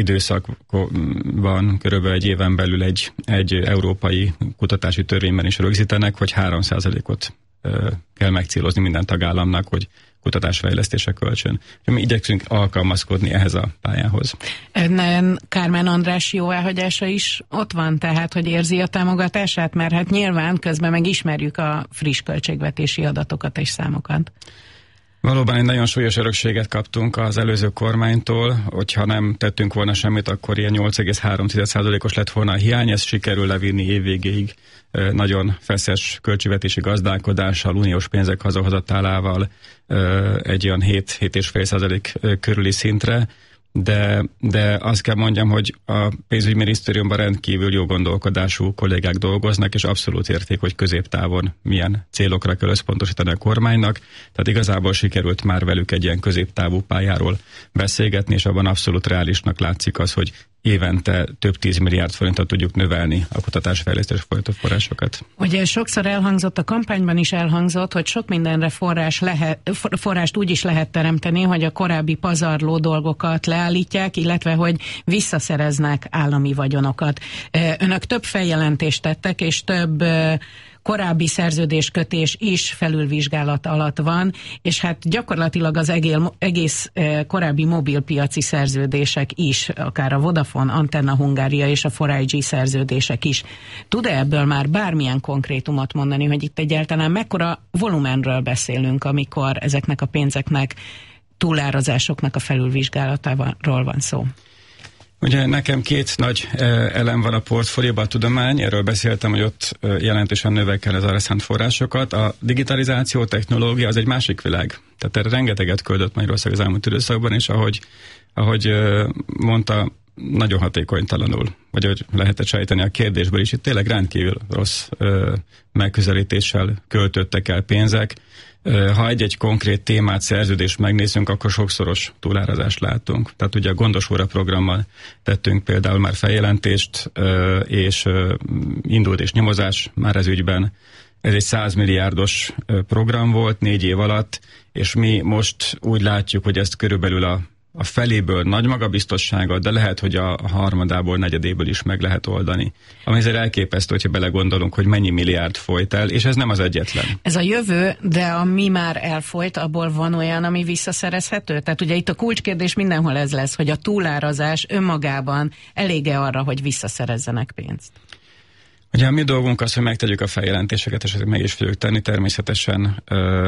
időszakban körülbelül 1 éven belül egy európai kutatási törvényben is rögzítenek, hogy 3%-ot kell megcélozni minden tagállamnak, hogy kutatásfejlesztésre kölcsön. Mi igyekszünk alkalmazkodni ehhez a pályához. Kármán András jóváhagyása is ott van, tehát, hogy érzi a támogatását, mert hát nyilván közben megismerjük a friss költségvetési adatokat és számokat. Valóban egy nagyon súlyos örökséget kaptunk az előző kormánytól, hogyha nem tettünk volna semmit, akkor ilyen 8,3%-os lett volna a hiány, ezt sikerül levinni évvégéig nagyon feszes költségvetési gazdálkodással, uniós pénzek hazahozatálával egy olyan 7,5% körüli szintre, de azt kell mondjam, hogy a pénzügyminisztériumban rendkívül jó gondolkodású kollégák dolgoznak, és abszolút érték, hogy középtávon milyen célokra kell összpontosítani a kormánynak. Tehát igazából sikerült már velük egy ilyen középtávú pályáról beszélgetni, és abban abszolút reálisnak látszik az, hogy évente több 10 milliárd forintot tudjuk növelni a kutatásfejlesztés folyamatos forrásokat. Ugye sokszor elhangzott, a kampányban is elhangzott, hogy sok mindenre forrást úgy is lehet teremteni, hogy a korábbi pazarló dolgokat leállítják, illetve hogy visszaszereznek állami vagyonokat. Önök több feljelentést tettek, és több korábbi szerződéskötés is felülvizsgálat alatt van, és hát gyakorlatilag az egész korábbi mobilpiaci szerződések is, akár a Vodafone, Antenna Hungária és a 4G szerződések is. Tud-e ebből már bármilyen konkrétumot mondani, hogy itt egyáltalán mekkora volumenről beszélünk, amikor ezeknek a pénzeknek, túlárazásoknak a felülvizsgálatáról van szó? Ugye nekem 2 nagy elem van a portfólióban, a tudomány, erről beszéltem, hogy ott jelentősen növekel az arra szánt forrásokat. A digitalizáció, technológia az egy másik világ. Tehát erre rengeteget küldött Magyarország az elmúlt időszakban, és ahogy mondta, nagyon hatékonytalanul, vagy hogy lehetett sejteni a kérdésből is, itt tényleg rendkívül rossz megközelítéssel költöttek el pénzek. Ha egy konkrét témát, szerződést megnézzünk, akkor sokszoros túlárazást látunk. Tehát ugye a Gondos óra programmal tettünk például már feljelentést, és indult és nyomozás már ez ügyben. Ez egy 100 milliárdos program volt 4 év alatt, és mi most úgy látjuk, hogy ezt körülbelül a feléből nagy magabiztossággal, de lehet, hogy a harmadából, negyedéből is meg lehet oldani. Ami azért elképesztő, hogyha belegondolunk, hogy mennyi milliárd folyt el, és ez nem az egyetlen. Ez a jövő, de ami már elfolyt, abból van olyan, ami visszaszerezhető? Tehát ugye itt a kulcskérdés mindenhol ez lesz, hogy a túlárazás önmagában elég-e arra, hogy visszaszerezzenek pénzt? Ugye a mi dolgunk az, hogy megtegyük a feljelentéseket, és ezeket meg is fogjuk tenni. Természetesen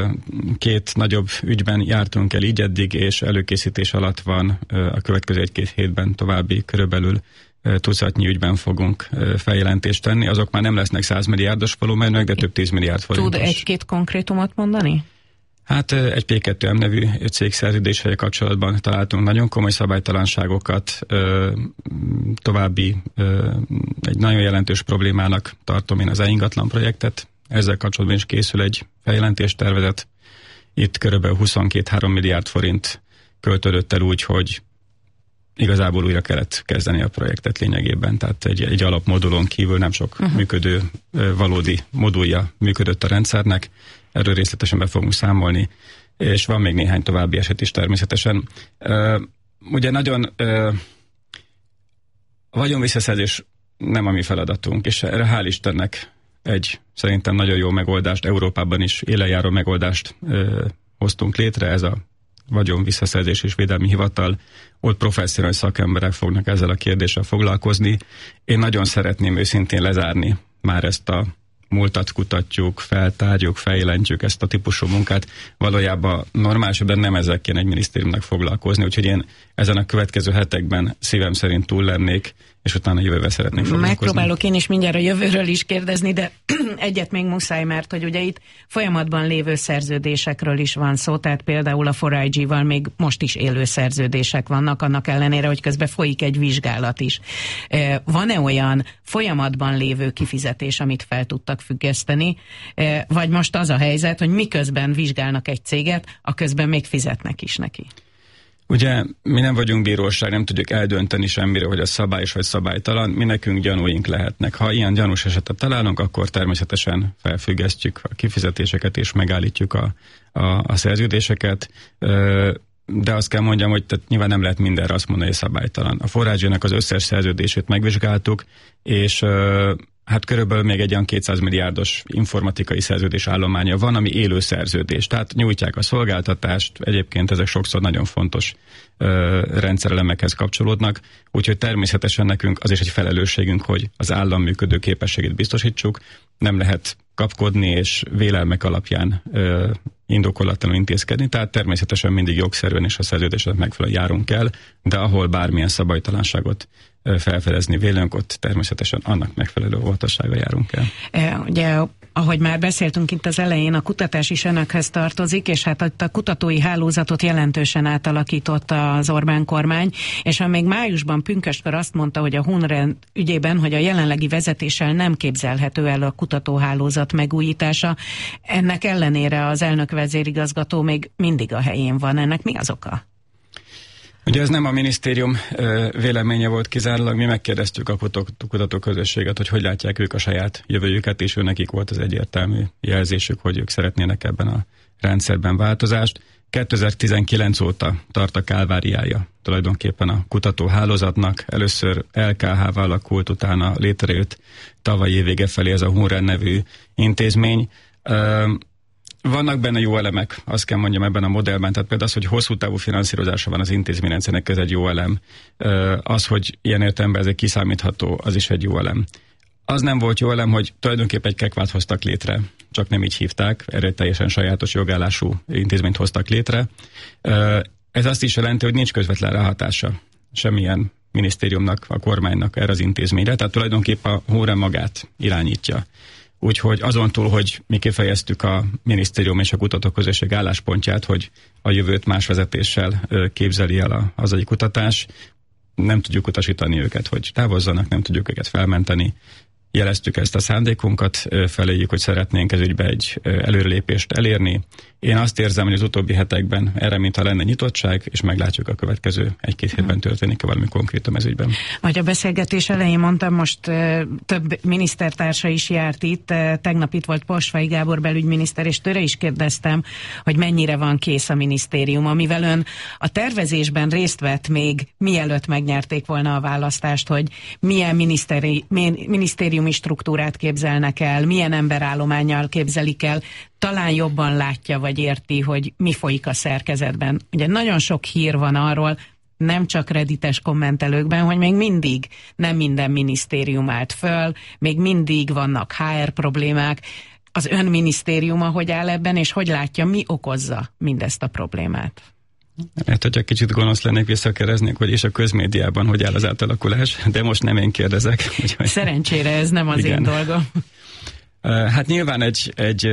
2 nagyobb ügyben jártunk el így eddig, és előkészítés alatt van a következő 1-2 hétben további körülbelül tucatnyi ügyben fogunk feljelentést tenni. Azok már nem lesznek 100 milliárdos volumenűek, de több 10 milliárd forintos. Tud 1-2 konkrétumot mondani? Hát egy P2M nevű cégszerződéssel kapcsolatban találtunk nagyon komoly szabálytalanságokat, további egy nagyon jelentős problémának tartom én az e-ingatlan projektet. Ezzel kapcsolatban is készül egy feljelentéstervezet. Itt körülbelül 22-3 milliárd forint költődött el úgy, hogy igazából újra kellett kezdeni a projektet lényegében, tehát egy alapmodulon kívül nem sok működő, valódi modulja működött a rendszernek. Erről részletesen be fogunk számolni. és van még néhány további eset is természetesen. Ugye nagyon a vagyonvisszaszerzés nem a mi feladatunk, és erre hál' Istennek egy szerintem nagyon jó megoldást, Európában is élenjáró megoldást hoztunk létre, ez a vagyonvisszaszerzés és védelmi hivatal, ott professzionális szakemberek fognak ezzel a kérdéssel foglalkozni. Én nagyon szeretném őszintén lezárni már ezt a múltat kutatjuk, feltárjuk, fejlentjük ezt a típusú munkát. Valójában normálisabban nem ezzel kéne egy minisztériumnak foglalkozni, úgyhogy én ezen a következő hetekben szívem szerint túl lennék, és utána jövővel szeretnék foglalkozni. Megpróbálok én is mindjárt a jövőről is kérdezni, de egyet még muszáj, mert hogy ugye itt folyamatban lévő szerződésekről is van szó, tehát például a 4IG-val még most is élő szerződések vannak, annak ellenére, hogy közben folyik egy vizsgálat is. Van-e olyan folyamatban lévő kifizetés, amit fel tudtak függeszteni, vagy most az a helyzet, hogy miközben vizsgálnak egy céget, a közben még fizetnek is neki? Ugye mi nem vagyunk bíróság, nem tudjuk eldönteni semmire, hogy a szabályos vagy szabálytalan, mi nekünk gyanúink lehetnek. Ha ilyen gyanús esetet találunk, akkor természetesen felfüggesztjük a kifizetéseket és megállítjuk a szerződéseket, de azt kell mondjam, hogy nyilván nem lehet mindenre azt mondani, hogy szabálytalan. A 4IG-nek az összes szerződését megvizsgáltuk, és hát körülbelül még egy olyan 200 milliárdos informatikai szerződés állománya van, ami élő szerződés. Tehát nyújtják a szolgáltatást, egyébként ezek sokszor nagyon fontos rendszerelemekhez kapcsolódnak, úgyhogy természetesen nekünk az is egy felelősségünk, hogy az állam működő képességét biztosítsuk. Nem lehet kapkodni és vélelmek alapján indokolatlanul intézkedni, tehát természetesen mindig jogszerűen és a szerződésnek megfelelően járunk el, de ahol bármilyen szabálytalanságot felfedezni vélünk, ott természetesen annak megfelelő óvatossággal járunk el. Ugye, ahogy már beszéltünk itt az elején, a kutatás is önökhez tartozik, és hát a kutatói hálózatot jelentősen átalakította az Orbán kormány, és még májusban pünköstkor azt mondta, hogy a HUNR ügyében, hogy a jelenlegi vezetéssel nem képzelhető el a kutatóhálózat megújítása. Ennek ellenére az elnök vezérigazgató még mindig a helyén van. Ennek mi az oka? Ugye ez nem a minisztérium véleménye volt kizárólag, mi megkérdeztük a kutatóközösséget, hogy látják ők a saját jövőjüket, és nekik volt az egyértelmű jelzésük, hogy ők szeretnének ebben a rendszerben változást. 2019 óta tart a kálváriája tulajdonképpen a kutatóhálózatnak. Először LKH-val alakult, utána létrejött tavaly év vége felé ez a HUNR nevű intézmény. Vannak benne jó elemek, azt kell mondjam ebben a modellben, tehát például az, hogy hosszú távú finanszírozása van az intézményrendszernek, ez egy jó elem. Az, hogy ilyen értelemben ez egy kiszámítható, az is egy jó elem. Az nem volt jó elem, hogy tulajdonképpen egy kekvát hoztak létre, csak nem így hívták, erre teljesen sajátos jogállású intézményt hoztak létre. Ez azt is jelenti, hogy nincs közvetlen ráhatása semmilyen minisztériumnak, a kormánynak erre az intézményre, tehát tulajdonképpen a HUNR magát irányítja. Úgyhogy azon túl, hogy mi kifejeztük a minisztérium és a kutatóközösség álláspontját, hogy a jövőt más vezetéssel képzeli el a hazai kutatás, nem tudjuk utasítani őket, hogy távozzanak, nem tudjuk őket felmenteni. Jeleztük ezt a szándékunkat, feléjük, hogy szeretnénk ez ügybe egy előrelépést elérni. Én azt érzem, hogy az utóbbi hetekben erre mintha lenne nyitottság, és meglátjuk a következő egy-két hétben történik-e valami konkrétum ez ügyben. Ahogy a beszélgetés elején mondtam, most több minisztertársa is járt itt. Tegnap itt volt Posvai Gábor belügyminiszter, és tőle is kérdeztem, hogy mennyire van kész a minisztérium, amivel ön a tervezésben részt vett még mielőtt megnyerték volna a választást, hogy milyen minisztériumi struktúrát képzelnek el, milyen emberállománnyal képzelik el, talán jobban látja vagy érti, hogy mi folyik a szerkezetben. Ugye nagyon sok hír van arról, nem csak reddites kommentelőkben, hogy még mindig nem minden minisztérium állt föl, még mindig vannak HR problémák. Az ön minisztériuma hogy áll ebben, és hogy látja, mi okozza mindezt a problémát? Hát, hogyha kicsit gonosz lennék, visszakereznék, hogy és a közmédiában hogy áll az átalakulás, de most nem én kérdezek. Úgyhogy... Szerencsére ez nem az én dolgom. Hát nyilván egy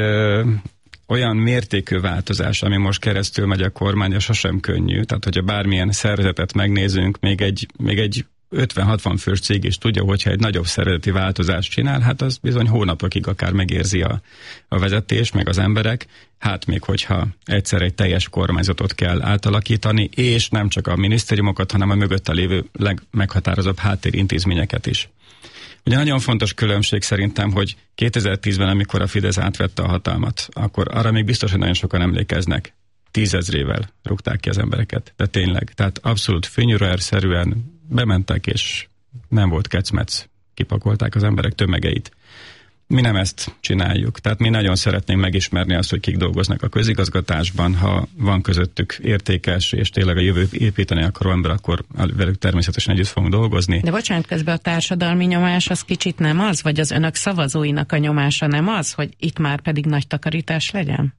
olyan mértékű változás, ami most keresztül megy a kormánya, sosem könnyű. Tehát, hogyha bármilyen szervezetet megnézünk, még egy 50-60 fős cég is tudja, hogyha egy nagyobb szervezeti változást csinál, hát az bizony hónapokig akár megérzi a vezetés, meg az emberek. Hát még hogyha egyszer egy teljes kormányzatot kell átalakítani, és nem csak a minisztériumokat, hanem a mögötte lévő legmeghatározóbb háttérintézményeket is. Ugye nagyon fontos különbség szerintem, hogy 2010-ben, amikor a Fidesz átvette a hatalmat, akkor arra még biztos, hogy nagyon sokan emlékeznek. 10,000-ével rúgták ki az embereket. De tényleg, tehát abszolút fényűrőerszerűen bementek, és nem volt kecmec, kipakolták az emberek tömegeit. Mi nem ezt csináljuk. Tehát mi nagyon szeretnénk megismerni azt, hogy kik dolgoznak a közigazgatásban, ha van közöttük értékes, és tényleg a jövőt építeni akaró ember, akkor velük természetesen együtt fogunk dolgozni. De bocsánat, közben a társadalmi nyomás az kicsit nem az, vagy az önök szavazóinak a nyomása nem az, hogy itt már pedig nagy takarítás legyen?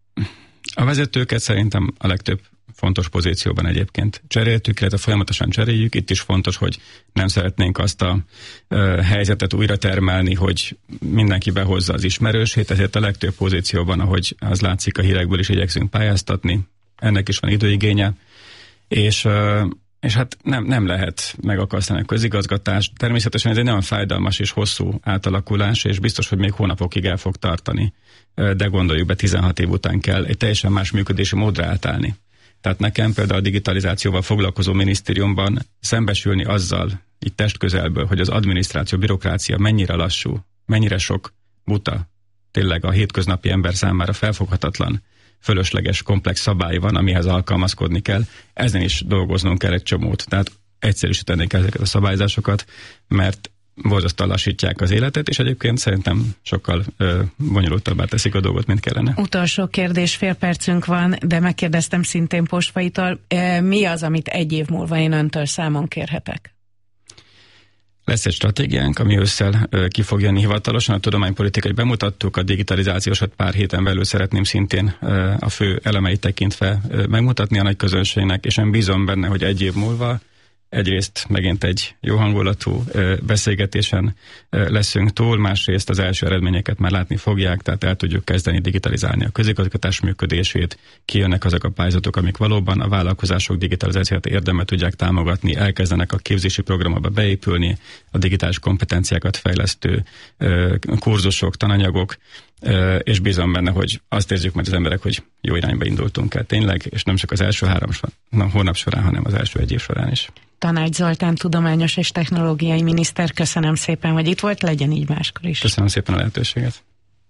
A vezetőket szerintem a legtöbb fontos pozícióban egyébként cseréltük, illetve folyamatosan cseréljük. Itt is fontos, hogy nem szeretnénk azt a helyzetet újra termelni, hogy mindenki behozza az ismerősét, ezért a legtöbb pozícióban, ahogy az látszik a hírekből is, igyekszünk pályáztatni. Ennek is van időigénye, és hát nem lehet megakasztani a közigazgatást. Természetesen ez egy nagyon fájdalmas és hosszú átalakulás, és biztos, hogy még hónapokig el fog tartani. De gondoljuk be, 16 év után kell egy teljesen más működési módra átállni. Tehát nekem például a digitalizációval foglalkozó minisztériumban szembesülni azzal, így testközelből, hogy az adminisztráció, bürokrácia mennyire lassú, mennyire sok buta, tényleg a hétköznapi ember számára felfoghatatlan, fölösleges, komplex szabály van, amihez alkalmazkodni kell. Ezen is dolgoznunk kell egy csomót. Tehát egyszerűsíteni kell ezeket a szabályzásokat, mert borzasztóan lassítják az életet, és egyébként szerintem sokkal bonyolultabbá teszik a dolgot, mint kellene. Utolsó kérdés, fél percünk van, de megkérdeztem szintén Postfaitól, mi az, amit egy év múlva én öntől számon kérhetek? Lesz egy stratégiánk, ami ősszel ki fog jönni hivatalosan. A tudománypolitikát bemutattuk, a digitalizációsat pár héten belül szeretném szintén a fő elemeit tekintve megmutatni a nagy közönségnek, és én bízom benne, hogy egy év múlva egyrészt megint egy jó hangulatú beszélgetésen leszünk túl, másrészt az első eredményeket már látni fogják, tehát el tudjuk kezdeni digitalizálni a közigazgatás működését, kijönnek azok a pályázatok, amik valóban a vállalkozások digitalizációt érdemel tudják támogatni, elkezdenek a képzési programokba beépülni, a digitális kompetenciákat fejlesztő kurzusok, tananyagok, és bízom benne, hogy azt érzik majd az emberek, hogy jó irányba indultunk el tényleg, és nem csak az első 3 hónap során, hanem az első 1 év során is. Tanács Zoltán tudományos és technológiai miniszter, köszönöm szépen, hogy itt volt, legyen így máskor is. Köszönöm szépen a lehetőséget.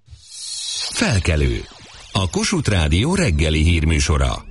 Felkelő. A Kossuth Rádió reggeli hírműsora.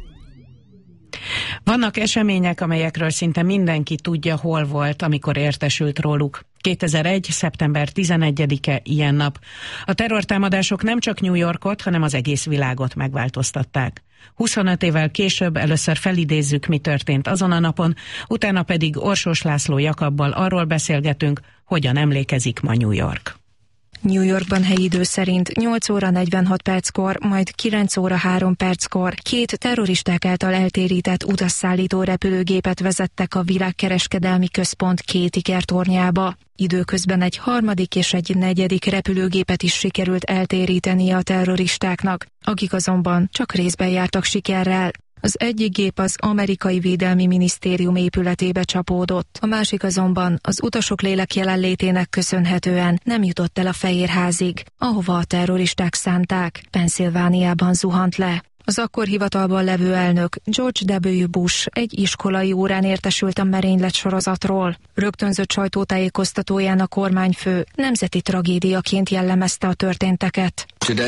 Vannak események, amelyekről szinte mindenki tudja, hol volt, amikor értesült róluk. 2001. szeptember 11-e ilyen nap. A terrortámadások nem csak New Yorkot, hanem az egész világot megváltoztatták. 25 évvel később először felidézzük, mi történt azon a napon, utána pedig Orsós László Jakabbal arról beszélgetünk, hogyan emlékezik ma New York. New Yorkban helyi idő szerint 8 óra 46 perckor, majd 9 óra 3 perckor 2 terroristák által eltérített utasszállító repülőgépet vezettek a Világkereskedelmi Központ 2 ikertornyába. Időközben egy 3. és egy 4. repülőgépet is sikerült eltéríteni a terroristáknak, akik azonban csak részben jártak sikerrel. Az egyik gép az Amerikai Védelmi Minisztérium épületébe csapódott, a másik azonban az utasok lélek jelenlétének köszönhetően nem jutott el a Fehérházig, ahova a terroristák szánták. Pennsylvániában zuhant le. Az akkor hivatalban levő elnök George W. Bush egy iskolai órán értesült a merénylet sorozatról. Rögtönzött sajtótájékoztatóján a kormányfő nemzeti tragédiaként jellemezte a történteket.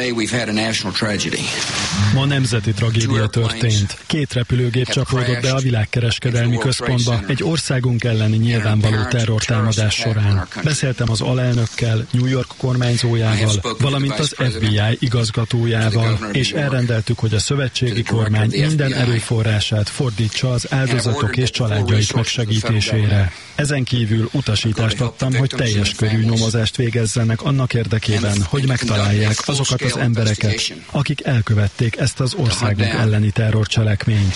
Ma nemzeti tragédia történt. 2 repülőgép csapódott be a Világkereskedelmi Központba egy országunk elleni nyilvánvaló terrortámadás során. Beszéltem az alelnökkel, New York kormányzójával, valamint az FBI igazgatójával, és elrendeltük, hogy a szövetségi kormány minden erőforrását fordítsa az áldozatok és családjaik megsegítésére. Ezen kívül utasítást adtam, hogy teljes körű nyomozást végezzenek annak érdekében, hogy megtalálják azokat az embereket, akik elkövették ezt az országunk elleni terrorcselekményt.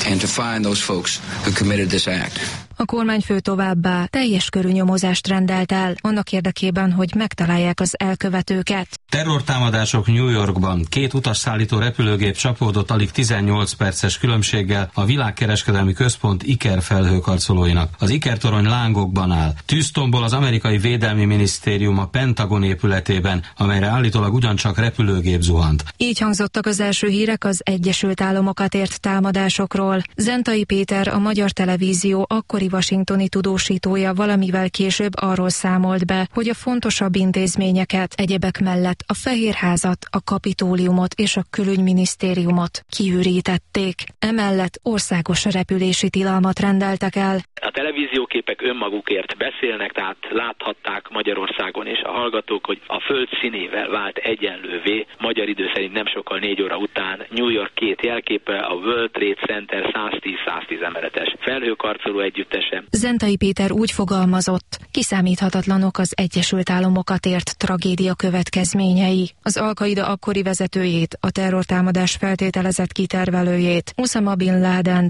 A kormányfő továbbá teljes körű nyomozást rendelt el, annak érdekében, hogy megtalálják az elkövetőket. Terrortámadások New Yorkban. 2 utasszállító repülőgép csapódott alig 18 perces különbséggel a Világkereskedelmi Központ ikerfelhőkarcolóinak. Az ikertorony lángokban áll. Tűztombol az Amerikai Védelmi Minisztérium a Pentagon épületében, amelyre állítólag ugyancsak repülőgép zuhant. Így hangzottak az első hírek az Egyesült Államokat ért támadásokról. Zentai Péter, a Magyar Televízió akkori akkori washingtoni tudósítója valamivel később arról számolt be, hogy a fontosabb intézményeket, egyebek mellett a Fehérházat, a Kapitóliumot és a Külügyminisztériumot kiürítették. Emellett országos repülési tilalmat rendeltek el. A televízióképek önmagukért beszélnek, tehát láthatták Magyarországon és a hallgatók, hogy a föld színével vált egyenlővé magyar idő szerint nem sokkal 4 óra után New York két jelképe, a World Trade Center 110 emeletes felhőkarcoló együttese. Zentai Péter úgy fogalmazott, kiszámíthatatlanok az Egyesült Államokat ért tragédia következményei. Az Al-Qaida akkori vezetőjét, a terrortámadás feltételezett kitervelőjét, Uszama Bin Ládent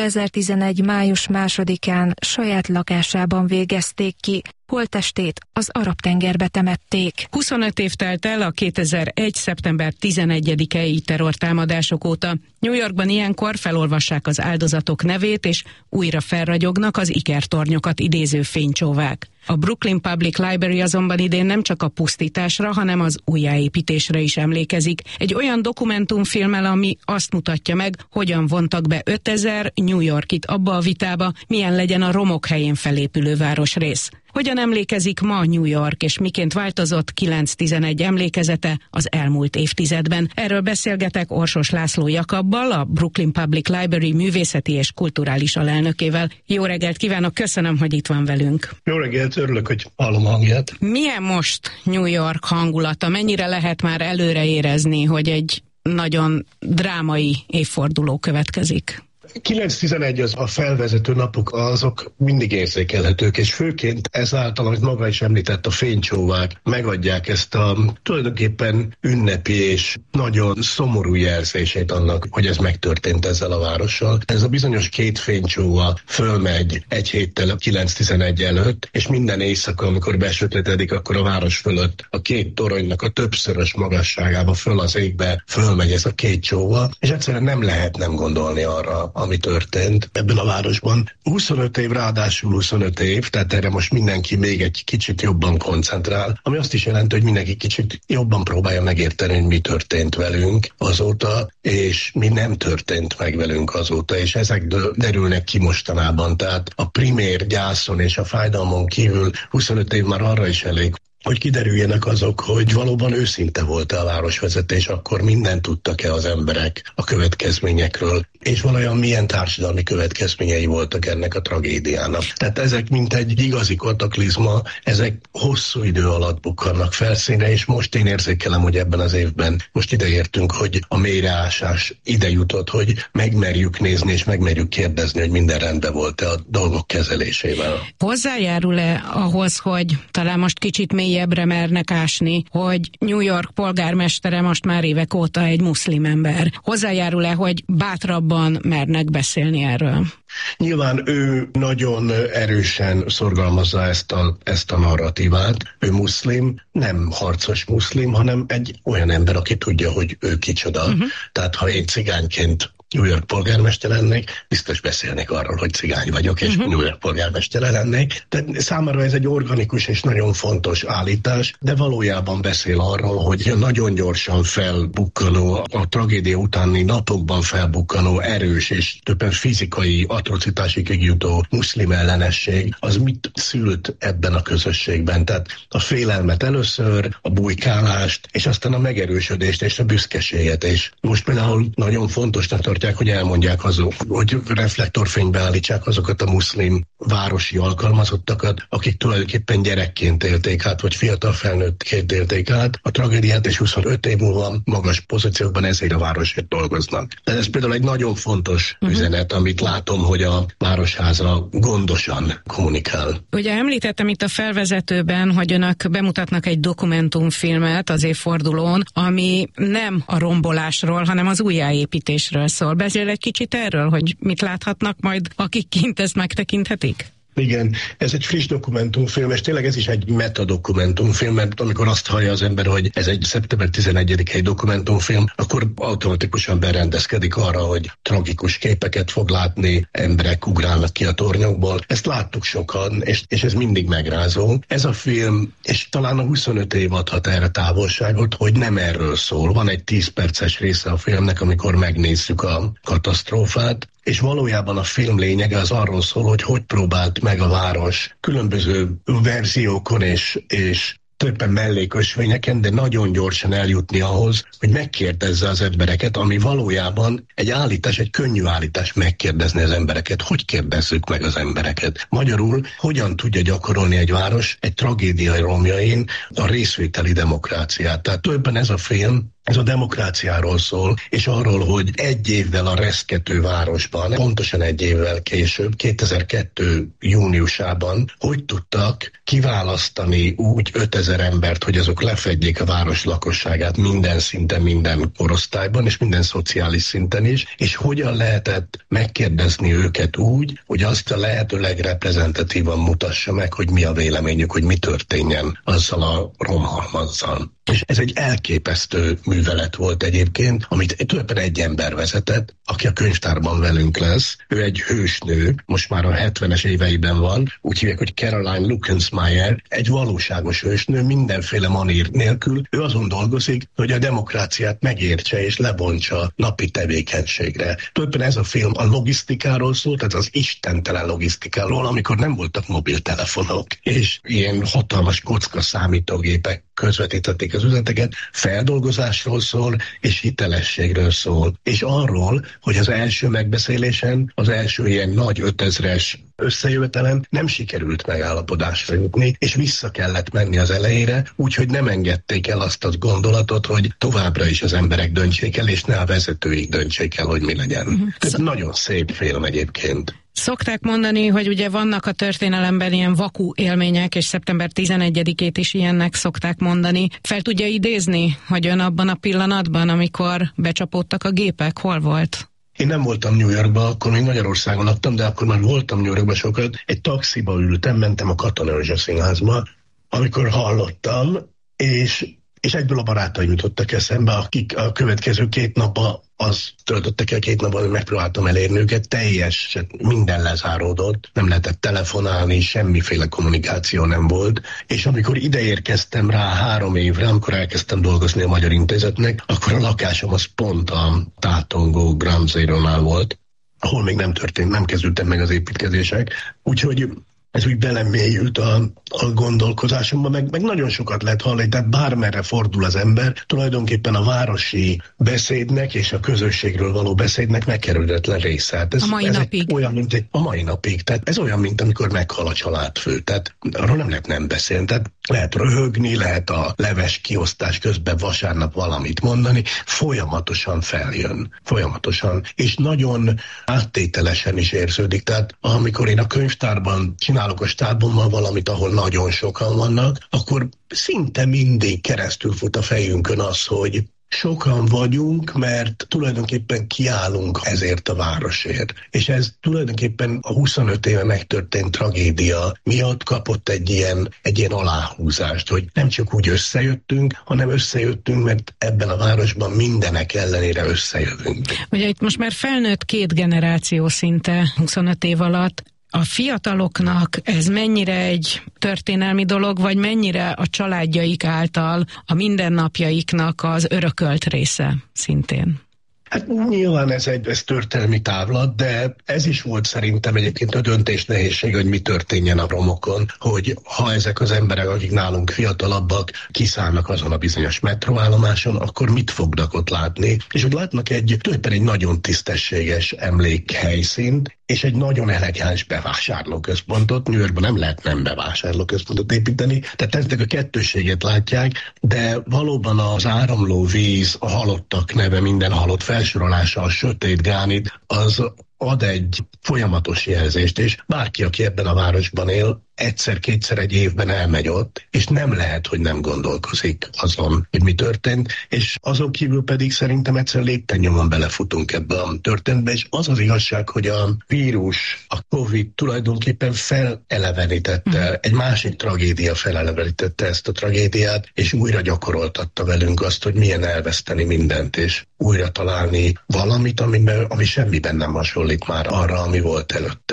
2011. május 2-án saját lakásában végezték ki. Holttestét az Arab-tengerbe temették. 25 év telt el a 2001. szeptember 11-i terrortámadások óta. New Yorkban ilyenkor felolvassák az áldozatok nevét, és újra felragyognak az ikertornyokat idéző fénycsóvák. A Brooklyn Public Library azonban idén nem csak a pusztításra, hanem az újjáépítésre is emlékezik. Egy olyan dokumentumfilmmel, ami azt mutatja meg, hogyan vontak be 5000 New Yorkit abba a vitába, milyen legyen a romok helyén felépülő városrész. Hogyan emlékezik ma New York, és miként változott 9/11 emlékezete az elmúlt évtizedben? Erről beszélgetek Orsos László Jakabbal, a Brooklyn Public Library művészeti és kulturális alelnökével. Jó reggelt kívánok, köszönöm, hogy itt van velünk. Jó reggelt, örülök, hogy hallom a hangját. Milyen most New York hangulata? Mennyire lehet már előre érezni, hogy egy nagyon drámai évforduló következik? 9/11 az a felvezető napok, azok mindig érzékelhetők, és főként ezáltal, amit maga is említett, a fénycsóvák megadják ezt a tulajdonképpen ünnepi és nagyon szomorú jelzését annak, hogy ez megtörtént ezzel a várossal. Ez a bizonyos 2 fénycsóva fölmegy egy héttel 9/11 előtt, és minden éjszaka, amikor besötétedik, akkor a város fölött a 2 toronynak a többszörös magasságába föl az égbe fölmegy ez a 2 csóva, és egyszerűen nem lehet nem gondolni arra, ami történt ebben a városban. 25 év, ráadásul 25 év, tehát erre most mindenki még egy kicsit jobban koncentrál, ami azt is jelenti, hogy mindenki kicsit jobban próbálja megérteni, hogy mi történt velünk azóta, és mi nem történt meg velünk azóta, és ezek derülnek ki mostanában. Tehát a primér gyászon és a fájdalmon kívül 25 év már arra is elég, hogy kiderüljenek azok, hogy valóban őszinte volt-e a városvezetés, akkor mindent tudtak-e az emberek a következményekről, és valójában milyen társadalmi következményei voltak ennek a tragédiának. Tehát ezek mint egy igazi kataklizma, ezek hosszú idő alatt bukkannak felszínre, és most én érzékelem, hogy ebben az évben most ideértünk, hogy a mélyreásás ide jutott, hogy megmerjük nézni, és megmerjük kérdezni, hogy minden rendben volt-e a dolgok kezelésével. Hozzájárul-e ahhoz, hogy talán most kicsit mélyebbre mernek ásni, hogy New York polgármestere most már évek óta egy muszlim ember? Hozzájárul-e, hogy bátrabban mernek beszélni erről? Nyilván ő nagyon erősen szorgalmazza ezt a narratívát. Ő muszlim, nem harcos muszlim, hanem egy olyan ember, aki tudja, hogy ő kicsoda. Tehát ha én cigányként New York polgármester lennék, biztos beszélnék arról, hogy cigány vagyok, és New York polgármester lennék. Tehát számára ez egy organikus és nagyon fontos állítás, de valójában beszél arról, hogy nagyon gyorsan felbukkanó, a tragédia utáni napokban felbukkanó, erős és többen fizikai atrocitásig jutó muszlim ellenesség, az mit szült ebben a közösségben. Tehát a félelmet először, a bujkálást, és aztán a megerősödést és a büszkeséget. És most például nagyon fontosnak tartják, hogy elmondják azok, hogy reflektorfénybe állítsák azokat a muszlim városi alkalmazottakat, akik tulajdonképpen gyerekként élték át, vagy fiatal felnőttként élték át a tragédiát, és 25 év múlva magas pozíciókban ezért a városért dolgoznak. De ez például egy nagyon fontos üzenet, amit látom, hogy a Városháza gondosan kommunikál. Ugye említettem itt a felvezetőben, hogy önök bemutatnak egy dokumentumfilmet az évfordulón, ami nem a rombolásról, hanem az újjáépítésről szól. Beszél egy kicsit erről, hogy mit láthatnak majd, akik kint ezt megtekinthetik? Igen, ez egy friss dokumentumfilm, és tényleg ez is egy metadokumentumfilm, mert amikor azt hallja az ember, hogy ez egy szeptember 11-i dokumentumfilm, akkor automatikusan berendezkedik arra, hogy tragikus képeket fog látni, emberek ugrálnak ki a tornyokból. Ezt láttuk sokan, és ez mindig megrázó. Ez a film, és talán a 25 év adhat erre távolságot, hogy nem erről szól. Van egy 10 perces része a filmnek, amikor megnézzük a katasztrófát, és valójában a film lényege az arról szól, hogy próbált meg a város különböző verziókon és többen mellékösvényeken, de nagyon gyorsan eljutni ahhoz, hogy megkérdezze az embereket, ami valójában egy könnyű állítás megkérdezni az embereket. Hogy kérdezzük meg az embereket? Magyarul, hogyan tudja gyakorolni egy város egy tragédia romjain a részvételi demokráciát? Tehát többen ez a film, ez a demokráciáról szól, és arról, hogy egy évvel a reszkető városban, pontosan egy évvel később, 2002. júniusában, hogy tudtak kiválasztani úgy 5000 embert, hogy azok lefedjék a város lakosságát minden szinten, minden korosztályban, és minden szociális szinten is, és hogyan lehetett megkérdezni őket úgy, hogy azt a lehető legreprezentatívan mutassa meg, hogy mi a véleményük, hogy mi történjen azzal a romhalmazzal. És ez egy elképesztő művelet volt egyébként, amit tulajdonképpen egy ember vezetett, aki a könyvtárban velünk lesz. Ő egy hősnő, most már a 70-es éveiben van, úgy hívják, hogy Caroline Lucensmeyer, egy valóságos hősnő, mindenféle manír nélkül. Ő azon dolgozik, hogy a demokráciát megértse és lebontsa napi tevékenységre. Tulajdonképpen ez a film a logisztikáról szól, tehát az istentelen logisztikáról, amikor nem voltak mobiltelefonok, és ilyen hatalmas kocka számítógépek közvetítették az üzeneteket, feldolgozásról szól, és hitelességről szól. És arról, hogy az első megbeszélésen, az első ilyen nagy 5000-es összejövetelen nem sikerült megállapodásra jutni, és vissza kellett menni az elejére, úgyhogy nem engedték el azt a gondolatot, hogy továbbra is az emberek döntsék el, és ne a vezetőik döntsék el, hogy mi legyen. Ez nagyon szép film egyébként. Szokták mondani, hogy ugye vannak a történelemben ilyen vakú élmények, és szeptember 11-ét is ilyennek szokták mondani. Fel tudja idézni, hogy ön abban a pillanatban, amikor becsapódtak a gépek, hol volt? Én nem voltam New Yorkban, akkor még Magyarországon laktam, de akkor már voltam New Yorkban sokat. Egy taxiba ültem, mentem a Katona József Színházba, amikor hallottam, és egyből a barátaim jutottak eszembe, akik a következő 2 napban az töltöttek el 2 napban, hogy megpróbáltam elérni őket, teljesen minden lezáródott, nem lehetett telefonálni, semmiféle kommunikáció nem volt, és amikor ide érkeztem rá 3 évre, amikor elkezdtem dolgozni a Magyar Intézetnek, akkor a lakásom az pont a tátongó Ground Zero-nál volt, ahol még nem kezdődtek meg az építkezések, úgyhogy ez úgy belemélyült a gondolkozásomba, meg nagyon sokat lehet hallani, tehát bármerre fordul az ember, tulajdonképpen a városi beszédnek és a közösségről való beszédnek megkerülhetetlen része. Ez, a mai napig. Olyan, mint a mai napig. Tehát ez olyan, mint amikor meghal a családfő. Tehát arról nem lehet nem beszélni. Tehát lehet röhögni, lehet a leves kiosztás közben vasárnap valamit mondani, folyamatosan feljön. Folyamatosan. És nagyon áttételesen is érződik. Tehát amikor én a könyvtárban csinálok a stábommal valamit, ahol nagyon sokan vannak, akkor szinte mindig keresztül fut a fejünkön az, hogy sokan vagyunk, mert tulajdonképpen kiállunk ezért a városért. És ez tulajdonképpen a 25 éve megtörtént tragédia miatt kapott egy ilyen aláhúzást, hogy nem csak úgy összejöttünk, hanem összejöttünk, mert ebben a városban mindenek ellenére összejövünk. Ugye itt most már felnőtt 2 generáció szinte 25 év alatt. A fiataloknak ez mennyire egy történelmi dolog, vagy mennyire a családjaik által a mindennapjaiknak az örökölt része szintén? Hát nyilván ez történelmi távlat, de ez is volt szerintem egyébként a döntés nehézség, hogy mi történjen a romokon, hogy ha ezek az emberek, akik nálunk fiatalabbak, kiszállnak azon a bizonyos metróállomáson, akkor mit fognak ott látni? És hogy látnak tulajdonképpen egy nagyon tisztességes emlékhelyszínt, és egy nagyon elegáns bevásárlóközpontot. New Yorkban nem lehet nem bevásárlóközpontot építeni, tehát ezek a kettőséget látják, de valóban az áramló víz, a halottak neve, minden halott felsorolása, a sötét gánit, az ad egy folyamatos jelzést, és bárki, aki ebben a városban él, egyszer-kétszer egy évben elmegy ott, és nem lehet, hogy nem gondolkozik azon, hogy mi történt, és azon kívül pedig szerintem egyszer lépten-nyomon belefutunk ebbe a történetbe, és az az igazság, hogy a vírus, a Covid tulajdonképpen felelevenítette, egy másik tragédia felelevenítette ezt a tragédiát, és újra gyakoroltatta velünk azt, hogy milyen elveszteni mindent, és újra találni valamit, ami semmiben nem hasonlít már arra, ami volt előtte.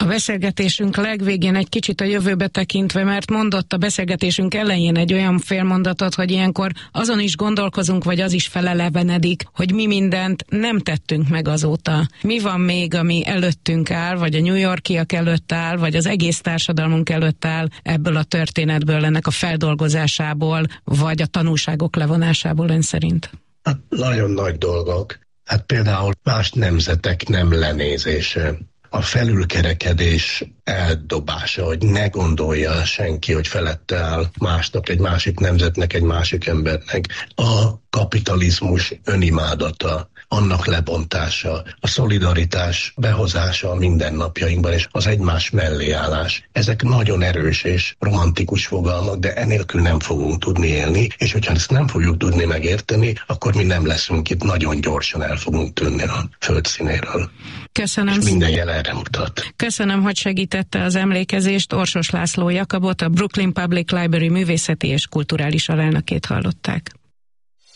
A beszélgetésünk legvégén egy kicsit a jövőbe tekintve, mert mondott a beszélgetésünk elején egy olyan félmondatot, hogy ilyenkor azon is gondolkozunk, vagy az is felelevenedik, hogy mi mindent nem tettünk meg azóta. Mi van még, ami előttünk áll, vagy a New Yorkiak előtt áll, vagy az egész társadalmunk előtt áll ebből a történetből, ennek a feldolgozásából, vagy a tanulságok levonásából ön szerint? Hát nagyon nagy dolgok. Hát például más nemzetek nem lenézése. A felülkerekedés eldobása, hogy ne gondolja senki, hogy felette áll másnak, egy másik nemzetnek, egy másik embernek. A kapitalizmus önimádata, annak lebontása, a szolidaritás behozása a mindennapjainkban, és az egymás mellé állás. Ezek nagyon erős és romantikus fogalmak, de enélkül nem fogunk tudni élni, és hogyha ezt nem fogjuk tudni megérteni, akkor mi nem leszünk itt, nagyon gyorsan el fogunk tűnni a földszínéről. Köszönöm. És minden jel erre mutat. Köszönöm, hogy segítette az emlékezést. Orsos László Jakabot, a Brooklyn Public Library művészeti és kulturális alelnökét hallották.